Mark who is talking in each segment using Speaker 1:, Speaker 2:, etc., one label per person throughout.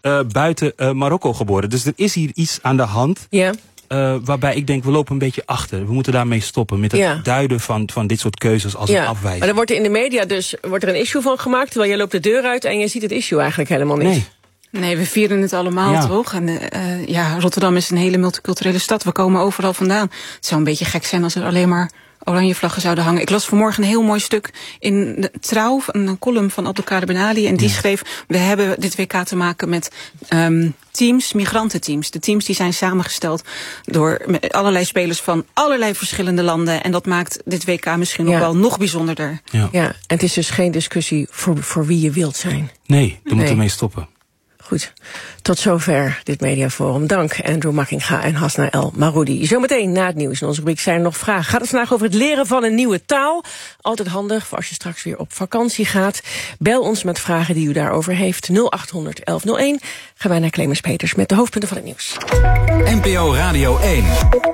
Speaker 1: buiten Marokko geboren. Dus er is hier iets aan de hand.
Speaker 2: Ja.
Speaker 1: Waarbij ik denk, we lopen een beetje achter. We moeten daarmee stoppen met het duiden van dit soort keuzes als een afwijzing. Maar
Speaker 2: er wordt in de media dus een issue van gemaakt, terwijl je loopt de deur uit en je ziet het issue eigenlijk helemaal niet.
Speaker 3: Nee, we vieren het allemaal, toch? En Rotterdam is een hele multiculturele stad. We komen overal vandaan. Het zou een beetje gek zijn als er alleen maar oranje vlaggen zouden hangen. Ik las vanmorgen een heel mooi stuk in de Trouw, een column van Abdelkader Ben Ali. En die schreef, we hebben dit WK te maken met teams, migrantenteams. De teams die zijn samengesteld door allerlei spelers van allerlei verschillende landen. En dat maakt dit WK misschien nog wel nog bijzonderder.
Speaker 2: Ja, en het is dus geen discussie voor wie je wilt zijn.
Speaker 1: Nee, daar moeten we mee stoppen.
Speaker 2: Goed, tot zover dit mediaforum. Dank Andrew Makkinga en Hasna El Maroudi. Zometeen na het nieuws in onze rubriek zijn er nog vragen. Gaat het vandaag over het leren van een nieuwe taal? Altijd handig voor als je straks weer op vakantie gaat. Bel ons met vragen die u daarover heeft. 0800 1101. Gaan wij naar Clemens Peters met de hoofdpunten van het nieuws.
Speaker 4: NPO Radio 1.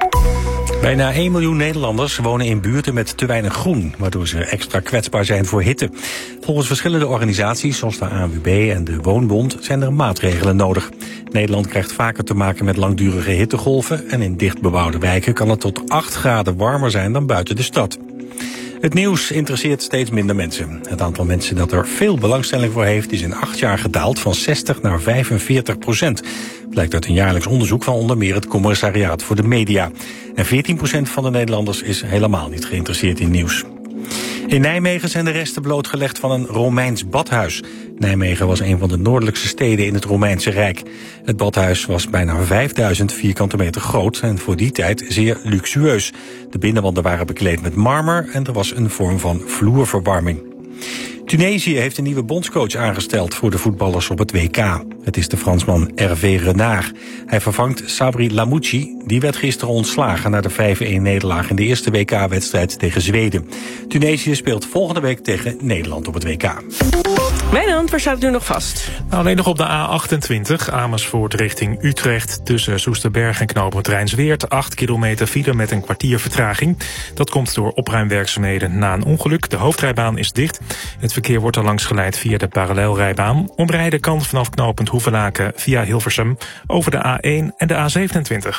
Speaker 5: Bijna 1 miljoen Nederlanders wonen in buurten met te weinig groen, waardoor ze extra kwetsbaar zijn voor hitte. Volgens verschillende organisaties, zoals de ANWB en de Woonbond, zijn er maatregelen nodig. Nederland krijgt vaker te maken met langdurige hittegolven en in dichtbebouwde wijken kan het tot 8 graden warmer zijn dan buiten de stad. Het nieuws interesseert steeds minder mensen. Het aantal mensen dat er veel belangstelling voor heeft is in 8 jaar gedaald van 60 naar 45%. Blijkt uit een jaarlijks onderzoek van onder meer het Commissariaat voor de Media. En 14% van de Nederlanders is helemaal niet geïnteresseerd in nieuws. In Nijmegen zijn de resten blootgelegd van een Romeins badhuis. Nijmegen was een van de noordelijkste steden in het Romeinse Rijk. Het badhuis was bijna 5000 vierkante meter groot en voor die tijd zeer luxueus. De binnenwanden waren bekleed met marmer en er was een vorm van vloerverwarming. Tunesië heeft een nieuwe bondscoach aangesteld voor de voetballers op het WK. Het is de Fransman Hervé Renard. Hij vervangt Sabri Lamouchi. Die werd gisteren ontslagen na de 5-1-nederlaag in de eerste WK-wedstrijd tegen Zweden. Tunesië speelt volgende week tegen Nederland op het WK.
Speaker 2: Wijnand, waar staat het nu nog vast?
Speaker 6: Alleen nog op de A28 Amersfoort richting Utrecht. Tussen Soesterberg en knooppunt Rijnsweert. 8 kilometer file met een kwartier vertraging. Dat komt door opruimwerkzaamheden na een ongeluk. De hoofdrijbaan is dicht. Het verkeer wordt er langs geleid via de parallelrijbaan. Omrijden kan vanaf knooppunt Hoevelaken via Hilversum over de A1 en de A27.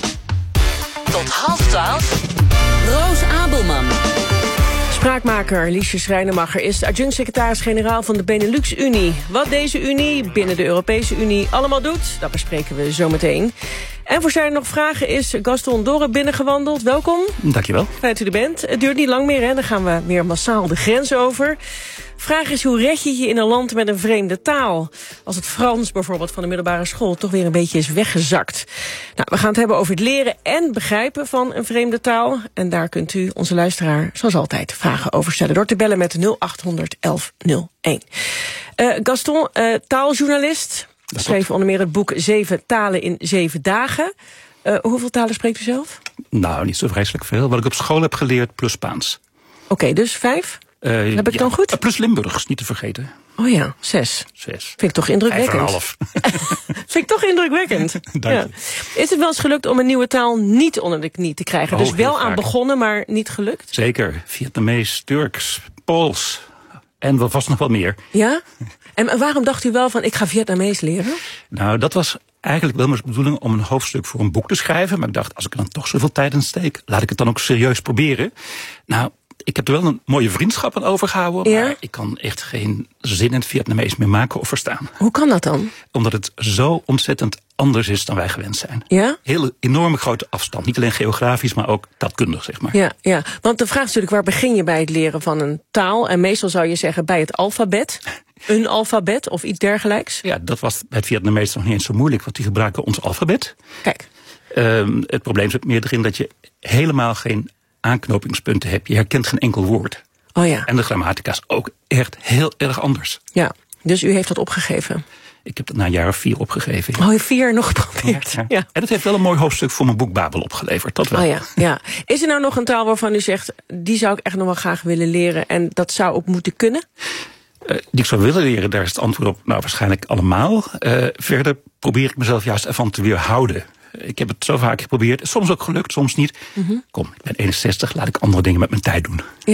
Speaker 7: Tot 11:30. Roos Abelman.
Speaker 2: Spraakmaker Liesje Schrijnemacher is de adjunct-secretaris-generaal van de Benelux-Unie. Wat deze Unie binnen de Europese Unie allemaal doet, dat bespreken we zo meteen. En voor zijn er nog vragen is Gaston Dorre binnengewandeld. Welkom.
Speaker 8: Dankjewel.
Speaker 2: Fijn dat u er bent. Het duurt niet lang meer, hè? Dan gaan we weer massaal de grens over. Vraag is, hoe red je je in een land met een vreemde taal? Als het Frans bijvoorbeeld van de middelbare school toch weer een beetje is weggezakt. Nou, we gaan het hebben over het leren en begrijpen van een vreemde taal. En daar kunt u onze luisteraar zoals altijd vragen over stellen. Door te bellen met 0800 1101. Gaston, taaljournalist. Schreef onder meer het boek 7 talen in 7 dagen. Hoeveel talen spreekt u zelf?
Speaker 8: Nou, niet zo vreselijk veel. Wat ik op school heb geleerd plus Spaans.
Speaker 2: Oké, dus 5? Heb ik dan goed?
Speaker 8: Plus Limburgs, niet te vergeten.
Speaker 2: Oh ja, 6. Vind ik toch indrukwekkend.
Speaker 8: 5,5.
Speaker 2: Vind ik toch indrukwekkend.
Speaker 8: Dank je.
Speaker 2: Is het wel eens gelukt om een nieuwe taal niet onder de knie te krijgen? Dus wel aan begonnen, maar niet gelukt?
Speaker 8: Zeker. Vietnamees, Turks, Pools en wel vast nog wel meer.
Speaker 2: Ja? En waarom dacht u wel van, ik ga Vietnamees leren?
Speaker 8: Nou, dat was eigenlijk wel mijn bedoeling om een hoofdstuk voor een boek te schrijven. Maar ik dacht, als ik er dan toch zoveel tijd in steek, laat ik het dan ook serieus proberen. Nou, ik heb er wel een mooie vriendschap aan overgehouden.
Speaker 2: Ja?
Speaker 8: Maar ik kan echt geen zin in het Vietnamees meer maken of verstaan.
Speaker 2: Hoe kan dat dan?
Speaker 8: Omdat het zo ontzettend anders is dan wij gewend zijn.
Speaker 2: Ja?
Speaker 8: Hele enorme grote afstand. Niet alleen geografisch, maar ook taalkundig, zeg maar.
Speaker 2: Ja. Want de vraag is natuurlijk, waar begin je bij het leren van een taal? En meestal zou je zeggen bij het alfabet. Een alfabet of iets dergelijks?
Speaker 8: Ja, dat was bij het Vietnamees nog niet eens zo moeilijk, want die gebruiken ons alfabet.
Speaker 2: Kijk.
Speaker 8: Het probleem zit meer erin dat je helemaal geen aanknopingspunten hebt. Je herkent geen enkel woord.
Speaker 2: Oh ja.
Speaker 8: En de grammatica is ook echt heel erg anders.
Speaker 2: Ja, dus u heeft dat opgegeven?
Speaker 8: Ik heb dat na een jaar of 4 opgegeven. Ja.
Speaker 2: Oh, 4 nog geprobeerd. Ja.
Speaker 8: En het heeft wel een mooi hoofdstuk voor mijn boek Babel opgeleverd. Dat wel.
Speaker 2: Oh ja. Is er nou nog een taal waarvan u zegt, die zou ik echt nog wel graag willen leren en dat zou ook moeten kunnen?
Speaker 8: Die ik zou willen leren, daar is het antwoord op, nou waarschijnlijk allemaal. Verder probeer ik mezelf juist ervan te weerhouden. Ik heb het zo vaak geprobeerd, soms ook gelukt, soms niet. Kom, ik ben 61, laat ik andere dingen met mijn tijd doen.
Speaker 2: Ja?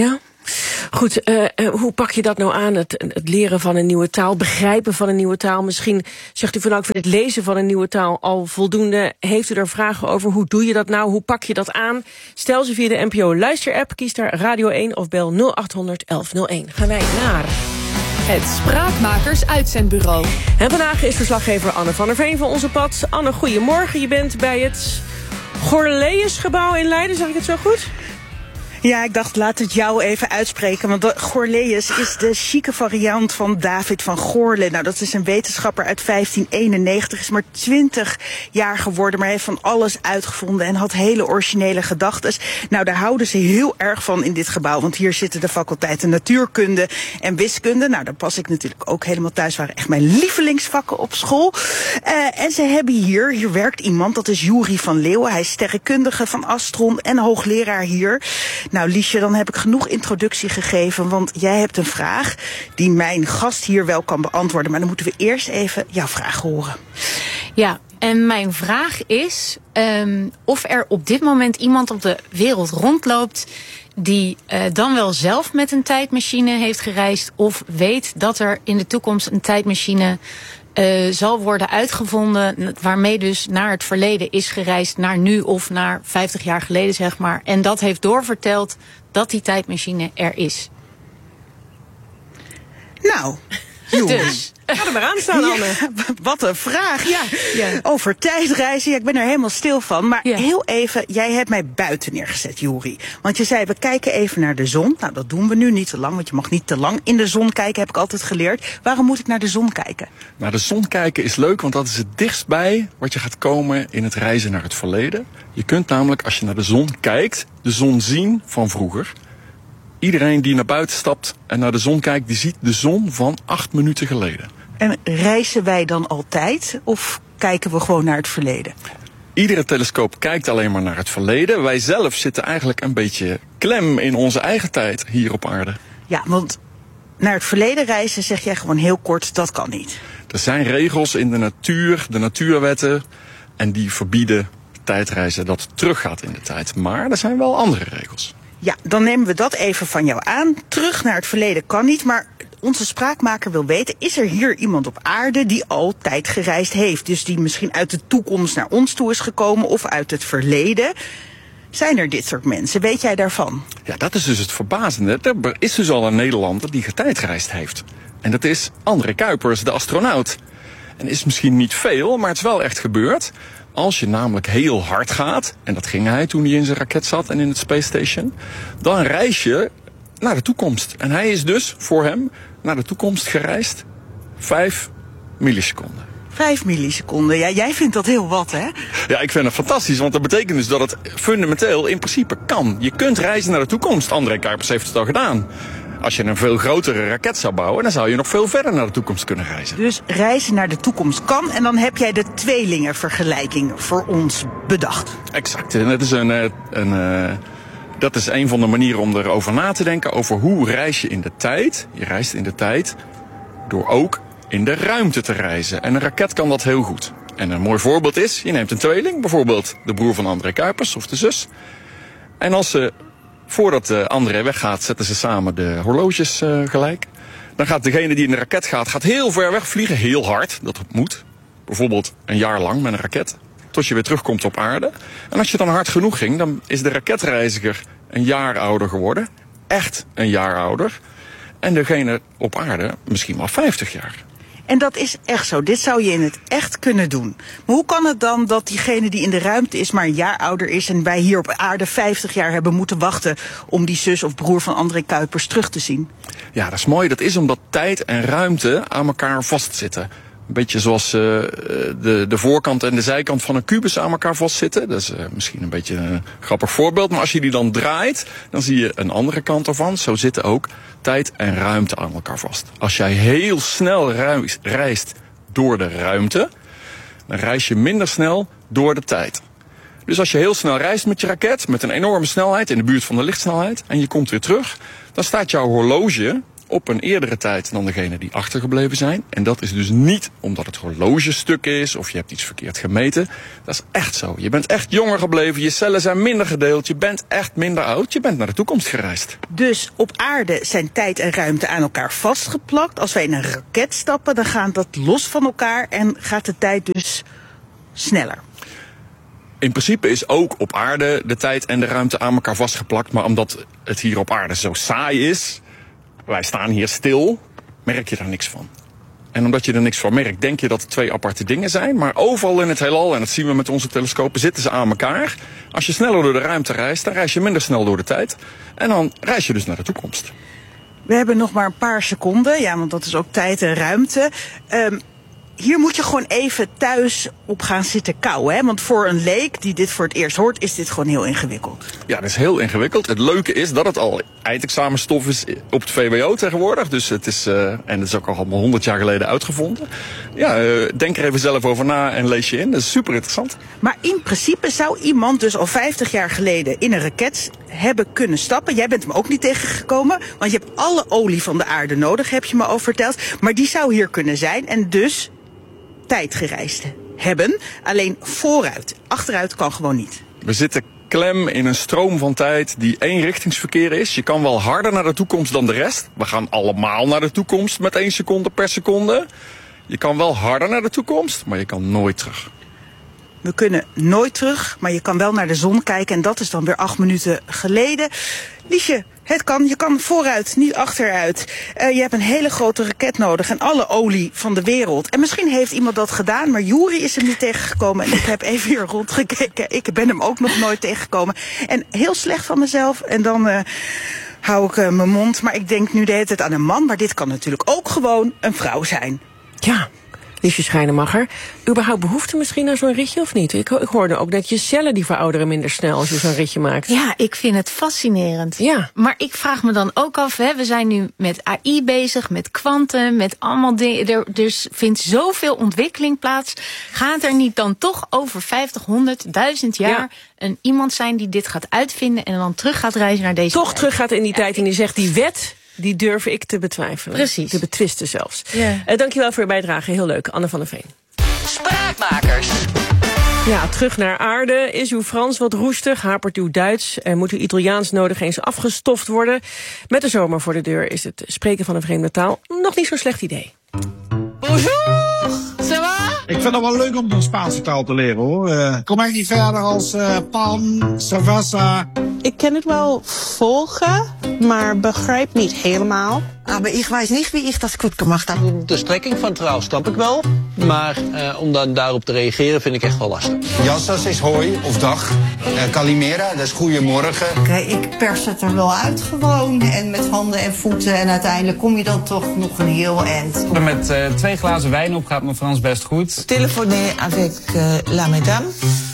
Speaker 2: Goed, hoe pak je dat nou aan, het leren van een nieuwe taal, begrijpen van een nieuwe taal? Misschien zegt u van, nou, ik vind het lezen van een nieuwe taal al voldoende. Heeft u er vragen over? Hoe doe je dat nou? Hoe pak je dat aan? Stel ze via de NPO Luister-app, kies daar Radio 1 of bel 0800 1101. Gaan wij naar
Speaker 9: het Spraakmakers-uitzendbureau.
Speaker 2: En vandaag is verslaggever Anne van der Veen van onze pad. Anne, goedemorgen. Je bent bij het Gorleusgebouw in Leiden, zeg ik het zo goed?
Speaker 10: Ja, ik dacht, laat het jou even uitspreken. Want de Gorleus is de chique variant van David van Goorle. Nou, dat is een wetenschapper uit 1591. Is maar 20 jaar geworden, maar heeft van alles uitgevonden en had hele originele gedachten. Nou, daar houden ze heel erg van in dit gebouw. Want hier zitten de faculteiten natuurkunde en wiskunde. Nou, daar pas ik natuurlijk ook helemaal thuis. Waren echt mijn lievelingsvakken op school. En ze hebben hier werkt iemand, dat is Jury van Leeuwen. Hij is sterrenkundige van Astron en hoogleraar hier. Nou, Liesje, dan heb ik genoeg introductie gegeven, want jij hebt een vraag die mijn gast hier wel kan beantwoorden. Maar dan moeten we eerst even jouw vraag horen.
Speaker 11: Ja, en mijn vraag is of er op dit moment iemand op de wereld rondloopt die dan wel zelf met een tijdmachine heeft gereisd of weet dat er in de toekomst een tijdmachine zal worden uitgevonden, waarmee dus naar het verleden is gereisd, naar nu of naar 50 jaar geleden, zeg maar. En dat heeft doorverteld dat die tijdmachine er is.
Speaker 10: Nou,
Speaker 2: dus. Ga er maar aan staan, Anne.
Speaker 10: Ja, wat een vraag. Ja. Over tijdreizen. Ja, ik ben er helemaal stil van. Maar heel even, jij hebt mij buiten neergezet, Jury. Want je zei, we kijken even naar de zon. Nou, dat doen we nu niet te lang, want je mag niet te lang in de zon kijken, heb ik altijd geleerd. Waarom moet ik naar de zon kijken?
Speaker 12: Naar de zon kijken is leuk, want dat is het dichtst bij wat je gaat komen in het reizen naar het verleden. Je kunt namelijk, als je naar de zon kijkt, de zon zien van vroeger. Iedereen die naar buiten stapt en naar de zon kijkt, die ziet de zon van 8 minuten geleden.
Speaker 10: En reizen wij dan altijd of kijken we gewoon naar het verleden?
Speaker 12: Iedere telescoop kijkt alleen maar naar het verleden. Wij zelf zitten eigenlijk een beetje klem in onze eigen tijd hier op aarde.
Speaker 10: Ja, want naar het verleden reizen, zeg jij gewoon heel kort, dat kan niet.
Speaker 12: Er zijn regels in de natuur, de natuurwetten, en die verbieden tijdreizen dat het teruggaat in de tijd. Maar er zijn wel andere regels.
Speaker 10: Ja, dan nemen we dat even van jou aan. Terug naar het verleden kan niet, maar onze spraakmaker wil weten, is er hier iemand op aarde die altijd gereisd heeft? Dus die misschien uit de toekomst naar ons toe is gekomen of uit het verleden. Zijn er dit soort mensen? Weet jij daarvan?
Speaker 12: Ja, dat is dus het verbazende. Er is dus al een Nederlander die getijdreisd heeft. En dat is André Kuipers, de astronaut. En is misschien niet veel, maar het is wel echt gebeurd. Als je namelijk heel hard gaat, en dat ging hij toen hij in zijn raket zat en in het Space Station, dan reis je naar de toekomst. En hij is dus voor hem naar de toekomst gereisd 5 milliseconden.
Speaker 10: 5 milliseconden, ja, jij vindt dat heel wat, hè?
Speaker 12: Ja, ik vind het fantastisch, want dat betekent dus dat het fundamenteel in principe kan. Je kunt reizen naar de toekomst. André Kuipers heeft het al gedaan. Als je een veel grotere raket zou bouwen, dan zou je nog veel verder naar de toekomst kunnen reizen.
Speaker 10: Dus reizen naar de toekomst kan, en dan heb jij de tweelingenvergelijking voor ons bedacht.
Speaker 12: Exact, en dat is een van de manieren om erover na te denken, over hoe reis je in de tijd. Je reist in de tijd door ook in de ruimte te reizen. En een raket kan dat heel goed. En een mooi voorbeeld is, je neemt een tweeling, bijvoorbeeld de broer van André Kuipers of de zus. En als ze, voordat André weggaat, zetten ze samen de horloges gelijk. Dan gaat degene die in de raket gaat heel ver weg vliegen, heel hard, dat moet. Bijvoorbeeld een jaar lang met een raket, tot je weer terugkomt op aarde. En als je dan hard genoeg ging, dan is de raketreiziger een jaar ouder geworden. Echt een jaar ouder. En degene op aarde misschien wel 50 jaar.
Speaker 10: En dat is echt zo. Dit zou je in het echt kunnen doen. Maar hoe kan het dan dat diegene die in de ruimte is maar een jaar ouder is en wij hier op aarde 50 jaar hebben moeten wachten om die zus of broer van André Kuipers terug te zien?
Speaker 12: Ja, dat is mooi. Dat is omdat tijd en ruimte aan elkaar vastzitten. Een beetje zoals de voorkant en de zijkant van een kubus aan elkaar vastzitten. Dat is misschien een beetje een grappig voorbeeld. Maar als je die dan draait, dan zie je een andere kant ervan. Zo zitten ook tijd en ruimte aan elkaar vast. Als jij heel snel reist door de ruimte, dan reis je minder snel door de tijd. Dus als je heel snel reist met je raket, met een enorme snelheid in de buurt van de lichtsnelheid, en je komt weer terug, dan staat jouw horloge op een eerdere tijd dan degene die achtergebleven zijn. En dat is dus niet omdat het horloge stuk is of je hebt iets verkeerd gemeten. Dat is echt zo. Je bent echt jonger gebleven, je cellen zijn minder gedeeld, je bent echt minder oud, je bent naar de toekomst gereisd.
Speaker 10: Dus op aarde zijn tijd en ruimte aan elkaar vastgeplakt. Als wij in een raket stappen, dan gaat dat los van elkaar en gaat de tijd dus sneller.
Speaker 12: In principe is ook op aarde de tijd en de ruimte aan elkaar vastgeplakt. Maar omdat het hier op aarde zo saai is, wij staan hier stil, merk je daar niks van. En omdat je er niks van merkt, denk je dat het twee aparte dingen zijn. Maar overal in het heelal, en dat zien we met onze telescopen, zitten ze aan elkaar. Als je sneller door de ruimte reist, dan reis je minder snel door de tijd. En dan reis je dus naar de toekomst.
Speaker 10: We hebben nog maar een paar seconden, ja, want dat is ook tijd en ruimte. Hier moet je gewoon even thuis op gaan zitten kauwen. Hè? Want voor een leek die dit voor het eerst hoort, is dit gewoon heel ingewikkeld.
Speaker 12: Ja, dat is heel ingewikkeld. Het leuke is dat het al eindexamenstof is op het VWO tegenwoordig. Dus het is, en het is ook al allemaal 100 jaar geleden uitgevonden. Ja, denk er even zelf over na en lees je in. Dat is super interessant.
Speaker 10: Maar in principe zou iemand dus al 50 jaar geleden in een raket hebben kunnen stappen. Jij bent hem ook niet tegengekomen, want je hebt alle olie van de aarde nodig, heb je me al verteld. Maar die zou hier kunnen zijn en dus tijd gereisd hebben. Alleen vooruit. Achteruit kan gewoon niet.
Speaker 12: We zitten klem in een stroom van tijd die eenrichtingsverkeer is. Je kan wel harder naar de toekomst dan de rest. We gaan allemaal naar de toekomst met 1 seconde per seconde. Je kan wel harder naar de toekomst, maar je kan nooit terug.
Speaker 10: We kunnen nooit terug, maar je kan wel naar de zon kijken. En dat is dan weer 8 minuten geleden. Liesje, het kan. Je kan vooruit, niet achteruit. Je hebt een hele grote raket nodig en alle olie van de wereld. En misschien heeft iemand dat gedaan, maar Joeri is er niet tegengekomen. En ik heb even hier rondgekeken. Ik ben hem ook nog nooit tegengekomen. En heel slecht van mezelf. En dan hou ik mijn mond. Maar ik denk nu de hele tijd aan een man. Maar dit kan natuurlijk ook gewoon een vrouw zijn.
Speaker 2: Ja. Liesje Schrijnemacher, überhaupt behoefte misschien aan zo'n ritje of niet? Ik hoorde ook dat je cellen die verouderen minder snel als je zo'n ritje maakt.
Speaker 11: Ja, ik vind het fascinerend.
Speaker 2: Ja.
Speaker 11: Maar ik vraag me dan ook af, hè, we zijn nu met AI bezig, met kwantum, met allemaal dingen. Er vindt zoveel ontwikkeling plaats. Gaat er niet dan toch over 50, 100, 1000 jaar een iemand zijn die dit gaat uitvinden en dan terug gaat reizen naar deze
Speaker 2: Toch
Speaker 11: tijd?
Speaker 2: terug gaat in die tijd en die zegt die wet, die durf ik te betwijfelen.
Speaker 11: Precies.
Speaker 2: Te betwisten zelfs.
Speaker 11: Ja.
Speaker 2: Dankjewel voor je bijdrage. Heel leuk. Anne van der Veen.
Speaker 7: Spraakmakers.
Speaker 2: Ja, terug naar aarde. Is uw Frans wat roestig? Hapert uw Duits? En moet uw Italiaans nodig eens afgestoft worden? Met de zomer voor de deur is het spreken van een vreemde taal nog niet zo'n slecht idee.
Speaker 13: Bonjour, ça va? Ik vind het wel leuk om de Spaanse taal te leren, hoor. Kom eigenlijk niet verder als pan, savassa.
Speaker 14: Ik kan het wel volgen, maar begrijp niet helemaal.
Speaker 15: Maar ik weet niet wie ik dat goed kan maken.
Speaker 16: De strekking van trouw snap ik wel, maar om dan daarop te reageren vind ik echt wel lastig.
Speaker 17: Jassas is hoi of dag. Kalimera, dat is goeiemorgen.
Speaker 15: Oké, ik pers het er wel uit gewoon. En met handen en voeten. En uiteindelijk kom je dan toch nog een heel eind.
Speaker 18: Met 2 glazen wijn op gaat mijn Frans best goed.
Speaker 15: Téléphoner avec la madame.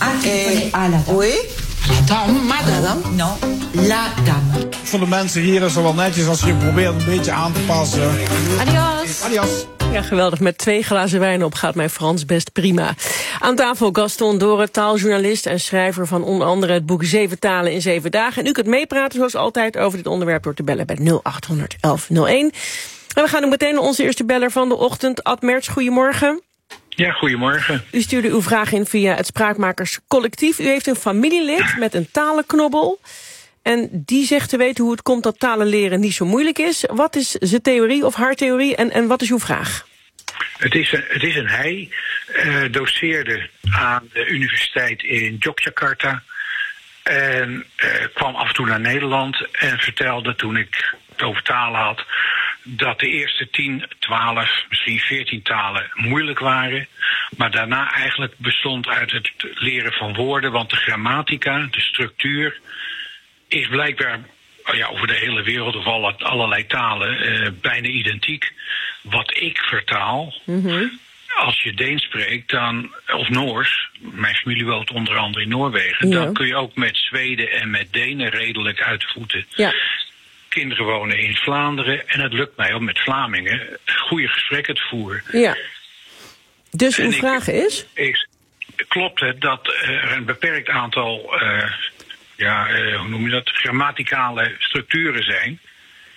Speaker 15: Oui. La dame, madame? Non, la dame.
Speaker 13: Voor de mensen hier is het wel netjes als je probeert een beetje aan te passen.
Speaker 2: Adios.
Speaker 13: Adios.
Speaker 2: Ja, geweldig. Met 2 glazen wijn op gaat mijn Frans best prima. Aan tafel Gaston Doren, taaljournalist en schrijver van onder andere het boek 7 talen in 7 dagen. En u kunt meepraten zoals altijd over dit onderwerp door te bellen bij 0800 1101. En we gaan nu meteen naar onze eerste beller van de ochtend. Ad Merts, goedemorgen.
Speaker 19: Ja, goedemorgen.
Speaker 2: U stuurde uw vraag in via het Spraakmakerscollectief. U heeft een familielid met een talenknobbel. En die zegt te weten hoe het komt dat talen leren niet zo moeilijk is. Wat is zijn theorie of haar theorie en wat is uw vraag?
Speaker 19: Het is een hij. Doceerde aan de universiteit in Yogyakarta. En kwam af en toe naar Nederland en vertelde toen ik het over talen had dat de eerste 10, 12, misschien 14 talen moeilijk waren. Maar daarna eigenlijk bestond uit het leren van woorden. Want de grammatica, de structuur, is blijkbaar over de hele wereld of allerlei talen bijna identiek. Wat ik vertaal, als je Deens spreekt dan, of Noors, mijn familie woont onder andere in Noorwegen, dan kun je ook met Zweden en met Denen redelijk uit de voeten. Ja. Kinderen wonen in Vlaanderen en het lukt mij om met Vlamingen goede gesprekken te voeren.
Speaker 2: Ja. Dus uw vraag is?
Speaker 19: Klopt het dat er een beperkt aantal, hoe noem je dat, grammaticale structuren zijn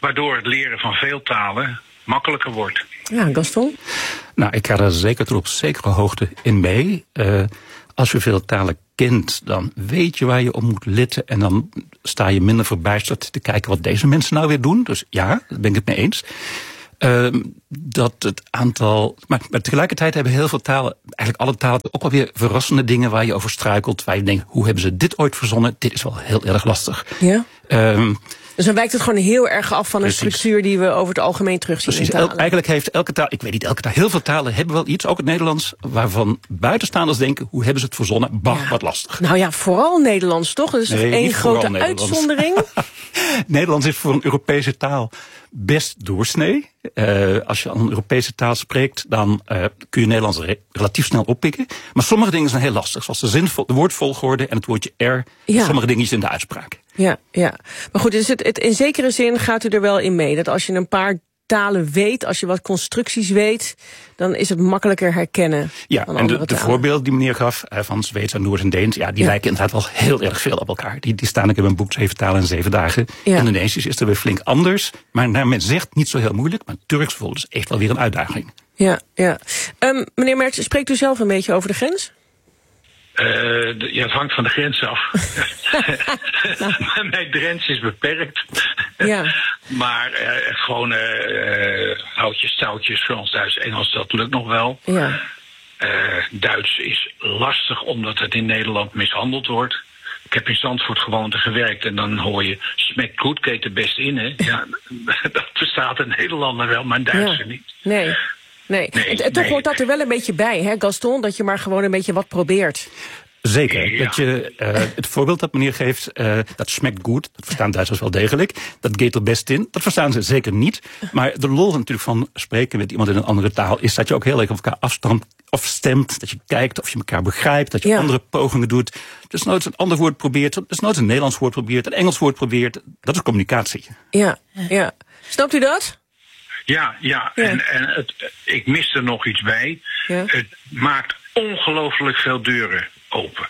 Speaker 19: waardoor het leren van veel talen makkelijker wordt.
Speaker 2: Ja, Gaston?
Speaker 8: Nou, ik ga daar zeker tot op zekere hoogte in mee. Als je veel talen kent, dan weet je waar je op moet letten. En dan sta je minder verbijsterd te kijken wat deze mensen nou weer doen. Dus ja, daar ben ik het mee eens. Dat het aantal. Maar tegelijkertijd hebben heel veel talen, eigenlijk alle talen, ook wel weer verrassende dingen waar je over struikelt. Waar je denkt, hoe hebben ze dit ooit verzonnen? Dit is wel heel erg lastig.
Speaker 2: Ja. Dus dan wijkt het gewoon heel erg af van een structuur die we over het algemeen terugzien in talen.
Speaker 8: Eigenlijk heeft elke taal, ik weet niet elke taal, heel veel talen hebben wel iets, ook het Nederlands, waarvan buitenstaanders denken, hoe hebben ze het verzonnen? Bah, wat lastig.
Speaker 2: Nou ja, vooral Nederlands toch? Dat is één grote uitzondering.
Speaker 8: Nederlands is voor een Europese taal best doorsnee. Als je aan een Europese taal spreekt, dan kun je Nederlands relatief snel oppikken. Maar sommige dingen zijn heel lastig, zoals de woordvolgorde en het woordje er. Ja. Sommige dingetjes in de uitspraak.
Speaker 2: Ja. Maar goed, dus in zekere zin gaat u er wel in mee. Dat als je een paar talen weet, als je wat constructies weet, dan is het makkelijker herkennen. Ja, en de voorbeelden die meneer gaf van Zweeds en Noors en Deens, die lijken inderdaad wel heel erg veel op elkaar. Die staan ook in mijn boek 7 talen in 7 dagen. Ja. Indonesisch is er weer flink anders, maar naar men zegt niet zo heel moeilijk, maar Turks bijvoorbeeld is echt wel weer een uitdaging. Ja. Meneer Merts, spreekt u zelf een beetje over de grens?
Speaker 19: Het hangt van de grens af. Mijn grens is beperkt.
Speaker 2: Ja.
Speaker 19: Maar gewoon houtjes, touwtjes, Frans, Duits, Engels, dat lukt nog wel.
Speaker 2: Ja.
Speaker 19: Duits is lastig omdat het in Nederland mishandeld wordt. Ik heb in Zandvoort gewoon gewerkt en dan hoor je, smekt goed, keek er best in, hè? Ja, dat verstaat een Nederlander wel, maar een Duitser niet.
Speaker 2: Nee. Toch hoort dat er wel een beetje bij, hè, Gaston? Dat je maar gewoon een beetje wat probeert.
Speaker 8: Zeker. Ja. Dat je, het voorbeeld dat meneer geeft, dat smekt goed. Dat verstaan Duitsers wel degelijk. Dat gaat er best in. Dat verstaan ze zeker niet. Maar de lol natuurlijk van spreken met iemand in een andere taal is dat je ook heel erg op elkaar afstemt. Dat je kijkt of je elkaar begrijpt. Dat je andere pogingen doet. Dus nooit een ander woord probeert. Dus nooit een Nederlands woord probeert. Een Engels woord probeert. Dat is communicatie.
Speaker 2: Ja. Snapt u dat?
Speaker 19: Ja. En ik mis er nog iets bij. Ja. Het maakt ongelooflijk veel deuren open.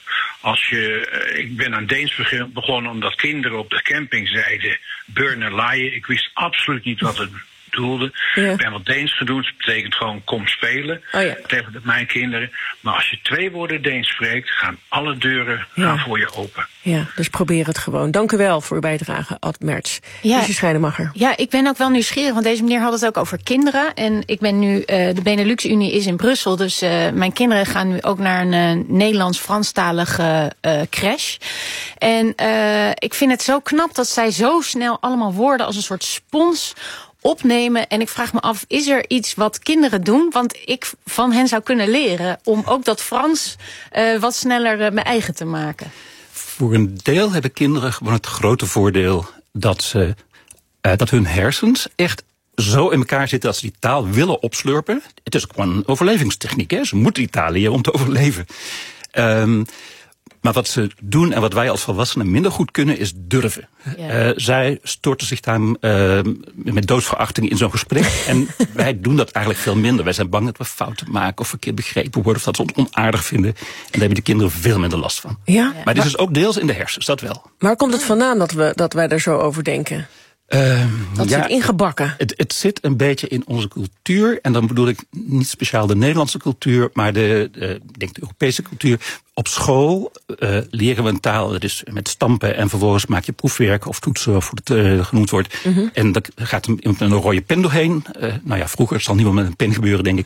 Speaker 19: Ik ben aan Deens begonnen omdat kinderen op de camping zeiden burner laaien. Ik wist absoluut niet wat het bedoelde. Ja. Ik ben wat Deens gedaan. Dat betekent gewoon kom spelen tegen mijn kinderen. Maar als je 2 woorden Deens spreekt, gaan alle deuren voor je open.
Speaker 2: Ja, dus probeer het gewoon. Dank u wel voor uw bijdrage, Ad Merts. Lucie Schrijnemacher.
Speaker 11: Ja, ik ben ook wel nieuwsgierig, want deze meneer had het ook over kinderen. En ik ben nu, de Benelux-Unie is in Brussel, dus mijn kinderen gaan nu ook naar een Nederlands-Franstalige crash. En ik vind het zo knap dat zij zo snel allemaal woorden als een soort spons opnemen. En ik vraag me af, is er iets wat kinderen doen? Want ik van hen zou kunnen leren om ook dat Frans wat sneller mijn eigen te maken.
Speaker 8: Voor een deel hebben kinderen gewoon het grote voordeel dat hun hersens echt zo in elkaar zitten dat ze die taal willen opslurpen. Het is gewoon een overlevingstechniek, hè? Ze moeten die taal leren om te overleven. Maar wat ze doen en wat wij als volwassenen minder goed kunnen, is durven. Ja. Zij storten zich daar met doodsverachting in zo'n gesprek. En wij doen dat eigenlijk veel minder. Wij zijn bang dat we fouten maken of verkeerd begrepen worden, of dat ze ons onaardig vinden. En daar hebben de kinderen veel minder last van.
Speaker 2: Ja?
Speaker 8: Maar dit is ook deels in de hersens, dat wel.
Speaker 2: Waar komt het vandaan dat wij er zo over denken? Dat zit ingebakken.
Speaker 8: Het zit een beetje in onze cultuur. En dan bedoel ik niet speciaal de Nederlandse cultuur, maar de Europese cultuur. Op school leren we een taal, dat is met stampen en vervolgens maak je proefwerken of toetsen of hoe het genoemd wordt. Mm-hmm. En dat gaat iemand met een rode pen doorheen. Vroeger zal niemand met een pen gebeuren, denk ik.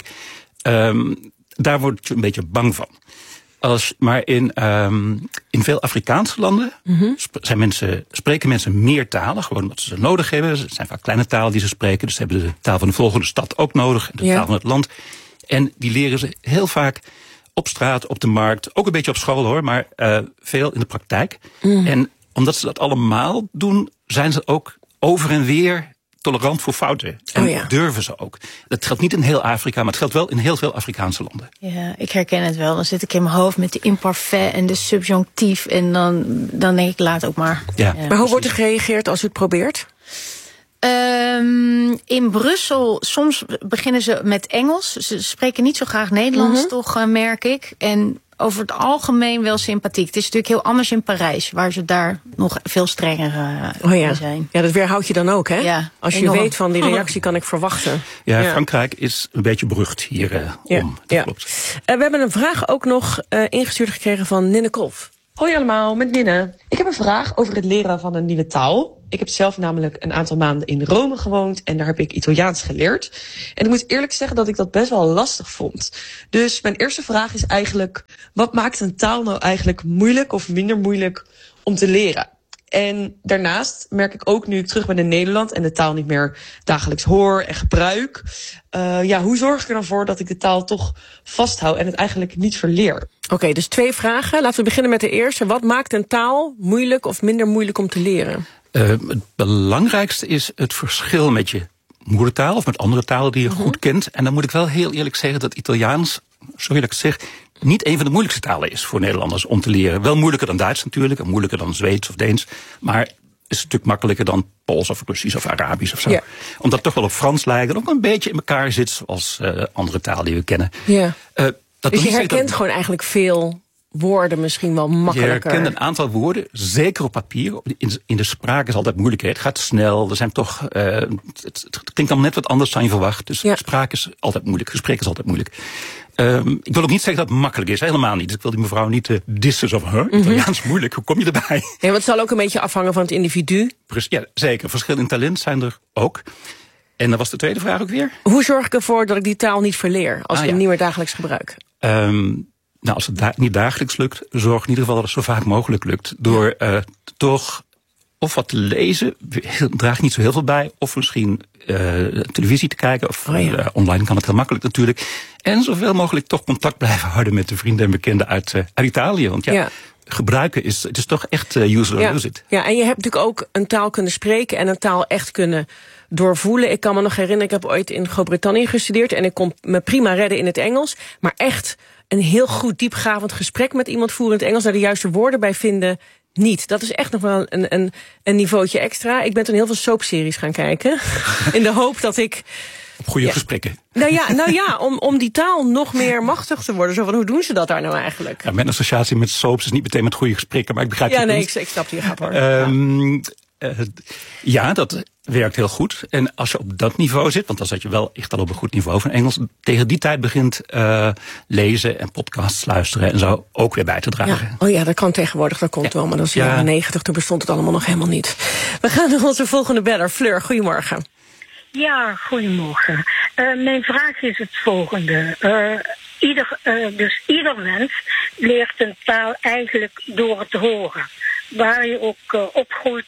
Speaker 8: Daar word je een beetje bang van. Maar in veel Afrikaanse landen spreken mensen meer talen, gewoon omdat ze nodig hebben. Het zijn vaak kleine talen die ze spreken, dus ze hebben de taal van de volgende stad ook nodig, de taal van het land. En die leren ze heel vaak op straat, op de markt, ook een beetje op school hoor, maar veel in de praktijk. En omdat ze dat allemaal doen, zijn ze ook over en weer tolerant voor fouten. En durven ze ook. Dat geldt niet in heel Afrika, maar het geldt wel in heel veel Afrikaanse landen.
Speaker 11: Ja, ik herken het wel. Dan zit ik in mijn hoofd met de imparfait en de subjonctief. En dan denk ik, laat ook maar.
Speaker 2: Ja, maar hoe wordt er gereageerd als u het probeert?
Speaker 11: In Brussel, soms beginnen ze met Engels. Ze spreken niet zo graag Nederlands, toch merk ik. En over het algemeen wel sympathiek. Het is natuurlijk heel anders in Parijs, waar ze daar nog veel strenger zijn.
Speaker 2: Ja, dat weerhoud je dan ook, hè?
Speaker 11: Ja,
Speaker 2: als je weet van die reactie kan ik verwachten.
Speaker 8: Ja, Frankrijk is een beetje berucht hier om. Dat klopt.
Speaker 2: We hebben een vraag ook nog ingestuurd gekregen van Ninne Kolf.
Speaker 20: Hoi allemaal, met Ninne. Ik heb een vraag over het leren van een nieuwe taal. Ik heb zelf namelijk een aantal maanden in Rome gewoond en daar heb ik Italiaans geleerd. En ik moet eerlijk zeggen dat ik dat best wel lastig vond. Dus mijn eerste vraag is eigenlijk, wat maakt een taal nou eigenlijk moeilijk of minder moeilijk om te leren? En daarnaast merk ik ook, nu ik terug ben in Nederland en de taal niet meer dagelijks hoor en gebruik, hoe zorg ik er dan voor dat ik de taal toch vasthoud en het eigenlijk niet verleer?
Speaker 2: Oké, dus 2 vragen. Laten we beginnen met de eerste. Wat maakt een taal moeilijk of minder moeilijk om te leren?
Speaker 8: Het belangrijkste is het verschil met je moedertaal of met andere talen die je goed kent. En dan moet ik wel heel eerlijk zeggen dat Italiaans, sorry dat ik het zeg, niet een van de moeilijkste talen is voor Nederlanders om te leren. Wel moeilijker dan Duits natuurlijk, en moeilijker dan Zweeds of Deens. Maar is een stuk makkelijker dan Pools of Russisch of Arabisch of zo. Ja. Omdat het toch wel op Frans lijkt en ook een beetje in elkaar zit zoals andere talen die we kennen.
Speaker 2: Ja. Dus je herkent gewoon eigenlijk veel woorden misschien wel makkelijker.
Speaker 8: Je herkent een aantal woorden, zeker op papier. In de spraak is altijd moeilijkheid. Het gaat snel. Er zijn toch, het klinkt dan net wat anders dan je verwacht. Dus spraak is altijd moeilijk. Gesprek is altijd moeilijk. Ik wil ook niet zeggen dat het makkelijk is. Helemaal niet. Dus ik wil die mevrouw niet dissen. Zo van, Italiaans moeilijk. Hoe kom je erbij?
Speaker 2: Ja, want het zal ook een beetje afhangen van het individu.
Speaker 8: Ja, zeker. Verschil in talent zijn er ook. En dan was de tweede vraag ook weer.
Speaker 2: Hoe zorg ik ervoor dat ik die taal niet verleer als ik hem niet meer dagelijks gebruik?
Speaker 8: Nou, als het niet dagelijks lukt, zorg in ieder geval dat het zo vaak mogelijk lukt. Door toch of wat te lezen, draagt niet zo heel veel bij. Of misschien televisie te kijken. Of online kan het heel makkelijk natuurlijk. En zoveel mogelijk toch contact blijven houden met de vrienden en bekenden uit Italië. Want gebruiken het is toch echt use it or lose it.
Speaker 2: Ja, en je hebt natuurlijk ook een taal kunnen spreken en een taal echt kunnen doorvoelen. Ik kan me nog herinneren, ik heb ooit in Groot-Brittannië gestudeerd en ik kon me prima redden in het Engels. Maar echt een heel goed diepgravend gesprek met iemand voeren in het Engels, daar de juiste woorden bij vinden, niet. Dat is echt nog wel een niveautje extra. Ik ben toen heel veel soapseries gaan kijken. In de hoop dat ik
Speaker 8: op goede gesprekken.
Speaker 2: Nou ja, om die taal nog meer machtig te worden. Zo van, hoe doen ze dat daar nou eigenlijk?
Speaker 8: Ja, mijn associatie met soaps is niet meteen met goede gesprekken, maar ik begrijp het niet.
Speaker 2: Ik snap die grap hoor.
Speaker 8: Ja, dat werkt heel goed. En als je op dat niveau zit, want dan zat je wel echt al op een goed niveau van Engels, tegen die tijd begint lezen en podcasts luisteren en zo ook weer bij te dragen.
Speaker 2: Ja. Oh ja, dat kan tegenwoordig, dat komt wel, maar dat is de jaren 90, toen bestond het allemaal nog helemaal niet. We gaan naar onze volgende beller. Fleur, goedemorgen.
Speaker 21: Ja, goedemorgen. Mijn vraag is het volgende. Ieder mens leert een taal eigenlijk door het horen. Waar je ook opgroeit,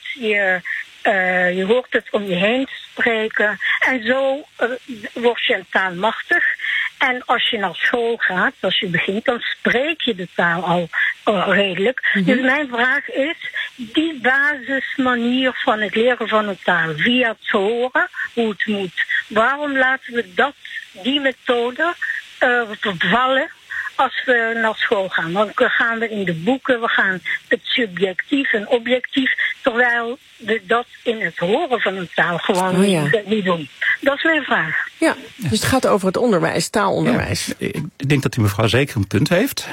Speaker 21: je hoort het om je heen spreken. En zo word je een taal machtig. En als je naar school gaat, als je begint, dan spreek je de taal al redelijk. Mm-hmm. Dus mijn vraag is, die basismanier van het leren van een taal, via het horen, hoe het moet. Waarom laten we die methode vervallen als we naar school gaan? Dan gaan we in de boeken, we gaan het subjectief en objectief, terwijl we dat in het horen van een taal gewoon niet doen. Dat is mijn vraag.
Speaker 2: Ja, dus het gaat over het onderwijs, taalonderwijs.
Speaker 8: Ja, ik denk dat die mevrouw zeker een punt heeft.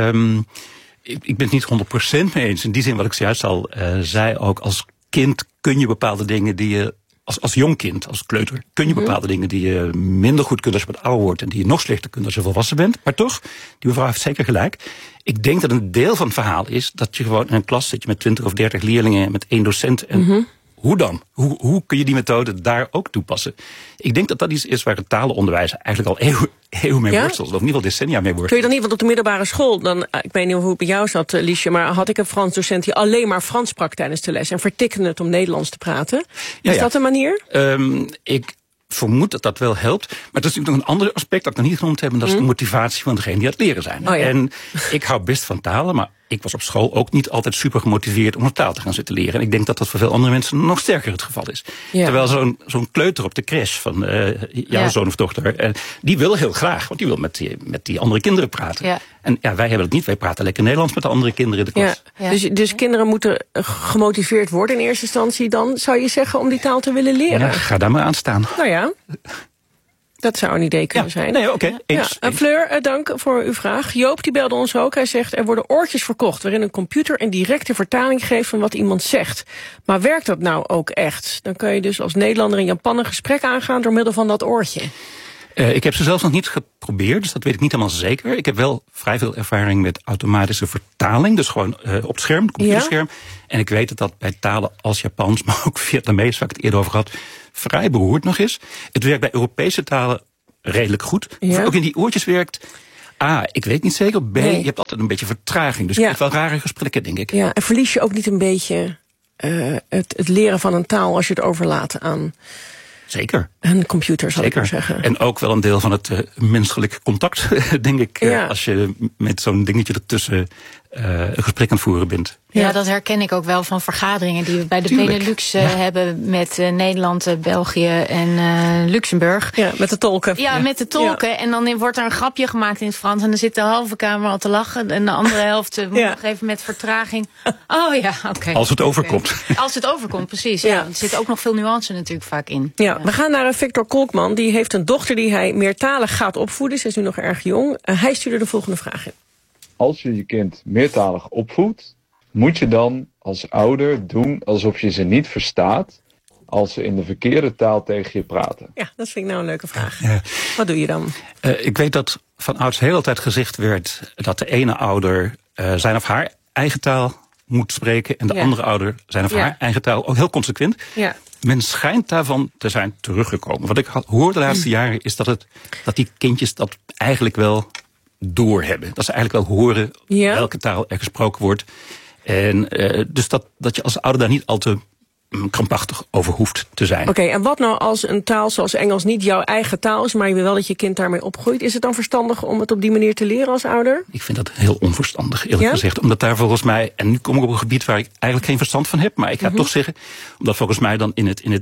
Speaker 8: Ik ben het niet 100% mee eens. In die zin wat ik zojuist al zei, ook als kind kun je bepaalde dingen die je als jong kind, als kleuter, kun je bepaalde dingen die je minder goed kunt als je wat ouder wordt en die je nog slechter kunt als je volwassen bent. Maar toch, die mevrouw heeft zeker gelijk. Ik denk dat een deel van het verhaal is dat je gewoon in een klas zit je met 20 of 30 leerlingen met 1 docent. En hoe dan? Hoe kun je die methode daar ook toepassen? Ik denk dat dat iets is waar het talenonderwijs eigenlijk al eeuwen mee worstelt. Of in ieder geval decennia mee worstelt.
Speaker 2: Kun je dan niet, want op de middelbare school, ik weet niet hoe het bij jou zat, Liesje, maar had ik een Frans docent die alleen maar Frans sprak tijdens de les en vertikkende het om Nederlands te praten. Is dat een manier?
Speaker 8: Ik vermoed dat dat wel helpt. Maar dat is natuurlijk nog een ander aspect dat ik nog niet genoemd heb. En dat is de motivatie van degene die aan het leren zijn. Oh ja. En ik hou best van talen, maar ik was op school ook niet altijd super gemotiveerd om een taal te gaan zitten leren. En ik denk dat dat voor veel andere mensen nog sterker het geval is. Ja. Terwijl zo'n kleuter op de crash van jouw zoon of dochter, die wil heel graag, want die wil met die andere kinderen praten. Ja. En wij hebben het niet. Wij praten lekker Nederlands met de andere kinderen in de klas.
Speaker 2: Ja. Ja. Dus kinderen moeten gemotiveerd worden in eerste instantie dan, zou je zeggen, om die taal te willen leren?
Speaker 8: Ja, ga daar maar aan staan.
Speaker 2: Nou ja. Dat zou een idee kunnen zijn.
Speaker 8: Nee, oké. Eens.
Speaker 2: Fleur, dank voor uw vraag. Joop die belde ons ook. Hij zegt, er worden oortjes verkocht waarin een computer een directe vertaling geeft van wat iemand zegt. Maar werkt dat nou ook echt? Dan kun je dus als Nederlander in Japan een gesprek aangaan door middel van dat oortje.
Speaker 8: Ik heb ze zelfs nog niet geprobeerd, dus dat weet ik niet helemaal zeker. Ik heb wel vrij veel ervaring met automatische vertaling, dus gewoon op het scherm, computerscherm. Ja. En ik weet dat bij talen als Japans, maar ook Vietnamees, waar ik het eerder over had, vrij beroerd nog is. Het werkt bij Europese talen redelijk goed. Ja. Of ook in die oortjes werkt. A, ik weet niet zeker. B, je hebt altijd een beetje vertraging. Dus je hebt wel rare gesprekken, denk ik.
Speaker 2: Ja, en verlies je ook niet een beetje het leren van een taal als je het overlaat aan...
Speaker 8: Zeker.
Speaker 2: Een computer, zal ik maar zeggen.
Speaker 8: En ook wel een deel van het menselijk contact, denk ik. Als je met zo'n dingetje ertussen een gesprek aan het voeren bent.
Speaker 11: Ja, dat herken ik ook wel van vergaderingen die we bij de Benelux hebben met Nederland, België en Luxemburg.
Speaker 2: Ja, met de tolken.
Speaker 11: Ja, met de tolken. Ja. En dan wordt er een grapje gemaakt in het Frans en dan zit de halve kamer al te lachen. En de andere helft moet nog even met vertraging. Oh ja, oké.
Speaker 8: Als het overkomt.
Speaker 11: Als het overkomt, precies. Ja. Er zit ook nog veel nuance natuurlijk vaak in.
Speaker 2: Ja, we gaan naar Victor Kolkman. Die heeft een dochter die hij meertalig gaat opvoeden. Ze is nu nog erg jong. Hij stuurde de volgende vraag in.
Speaker 3: Als je je kind meertalig opvoedt, moet je dan als ouder doen alsof je ze niet verstaat als ze in de verkeerde taal tegen je praten?
Speaker 2: Ja, dat vind ik nou een leuke vraag. Wat doe je dan?
Speaker 8: Ik weet dat van ouds heel altijd gezegd werd dat de ene ouder zijn of haar eigen taal moet spreken en de andere ouder zijn of haar eigen taal, ook heel consequent. Ja. Men schijnt daarvan te zijn teruggekomen. Wat ik hoor de laatste jaren is dat die kindjes dat eigenlijk wel doorhebben. Dat ze eigenlijk wel horen welke taal er gesproken wordt. En dus dat je als ouder daar niet al te krampachtig over hoeft te zijn.
Speaker 2: Oké, en wat nou als een taal zoals Engels niet jouw eigen taal is, maar je wil wel dat je kind daarmee opgroeit? Is het dan verstandig om het op die manier te leren als ouder?
Speaker 8: Ik vind dat heel onverstandig, eerlijk gezegd. Omdat daar volgens mij, en nu kom ik op een gebied waar ik eigenlijk geen verstand van heb, maar ik ga het toch zeggen, omdat volgens mij dan in het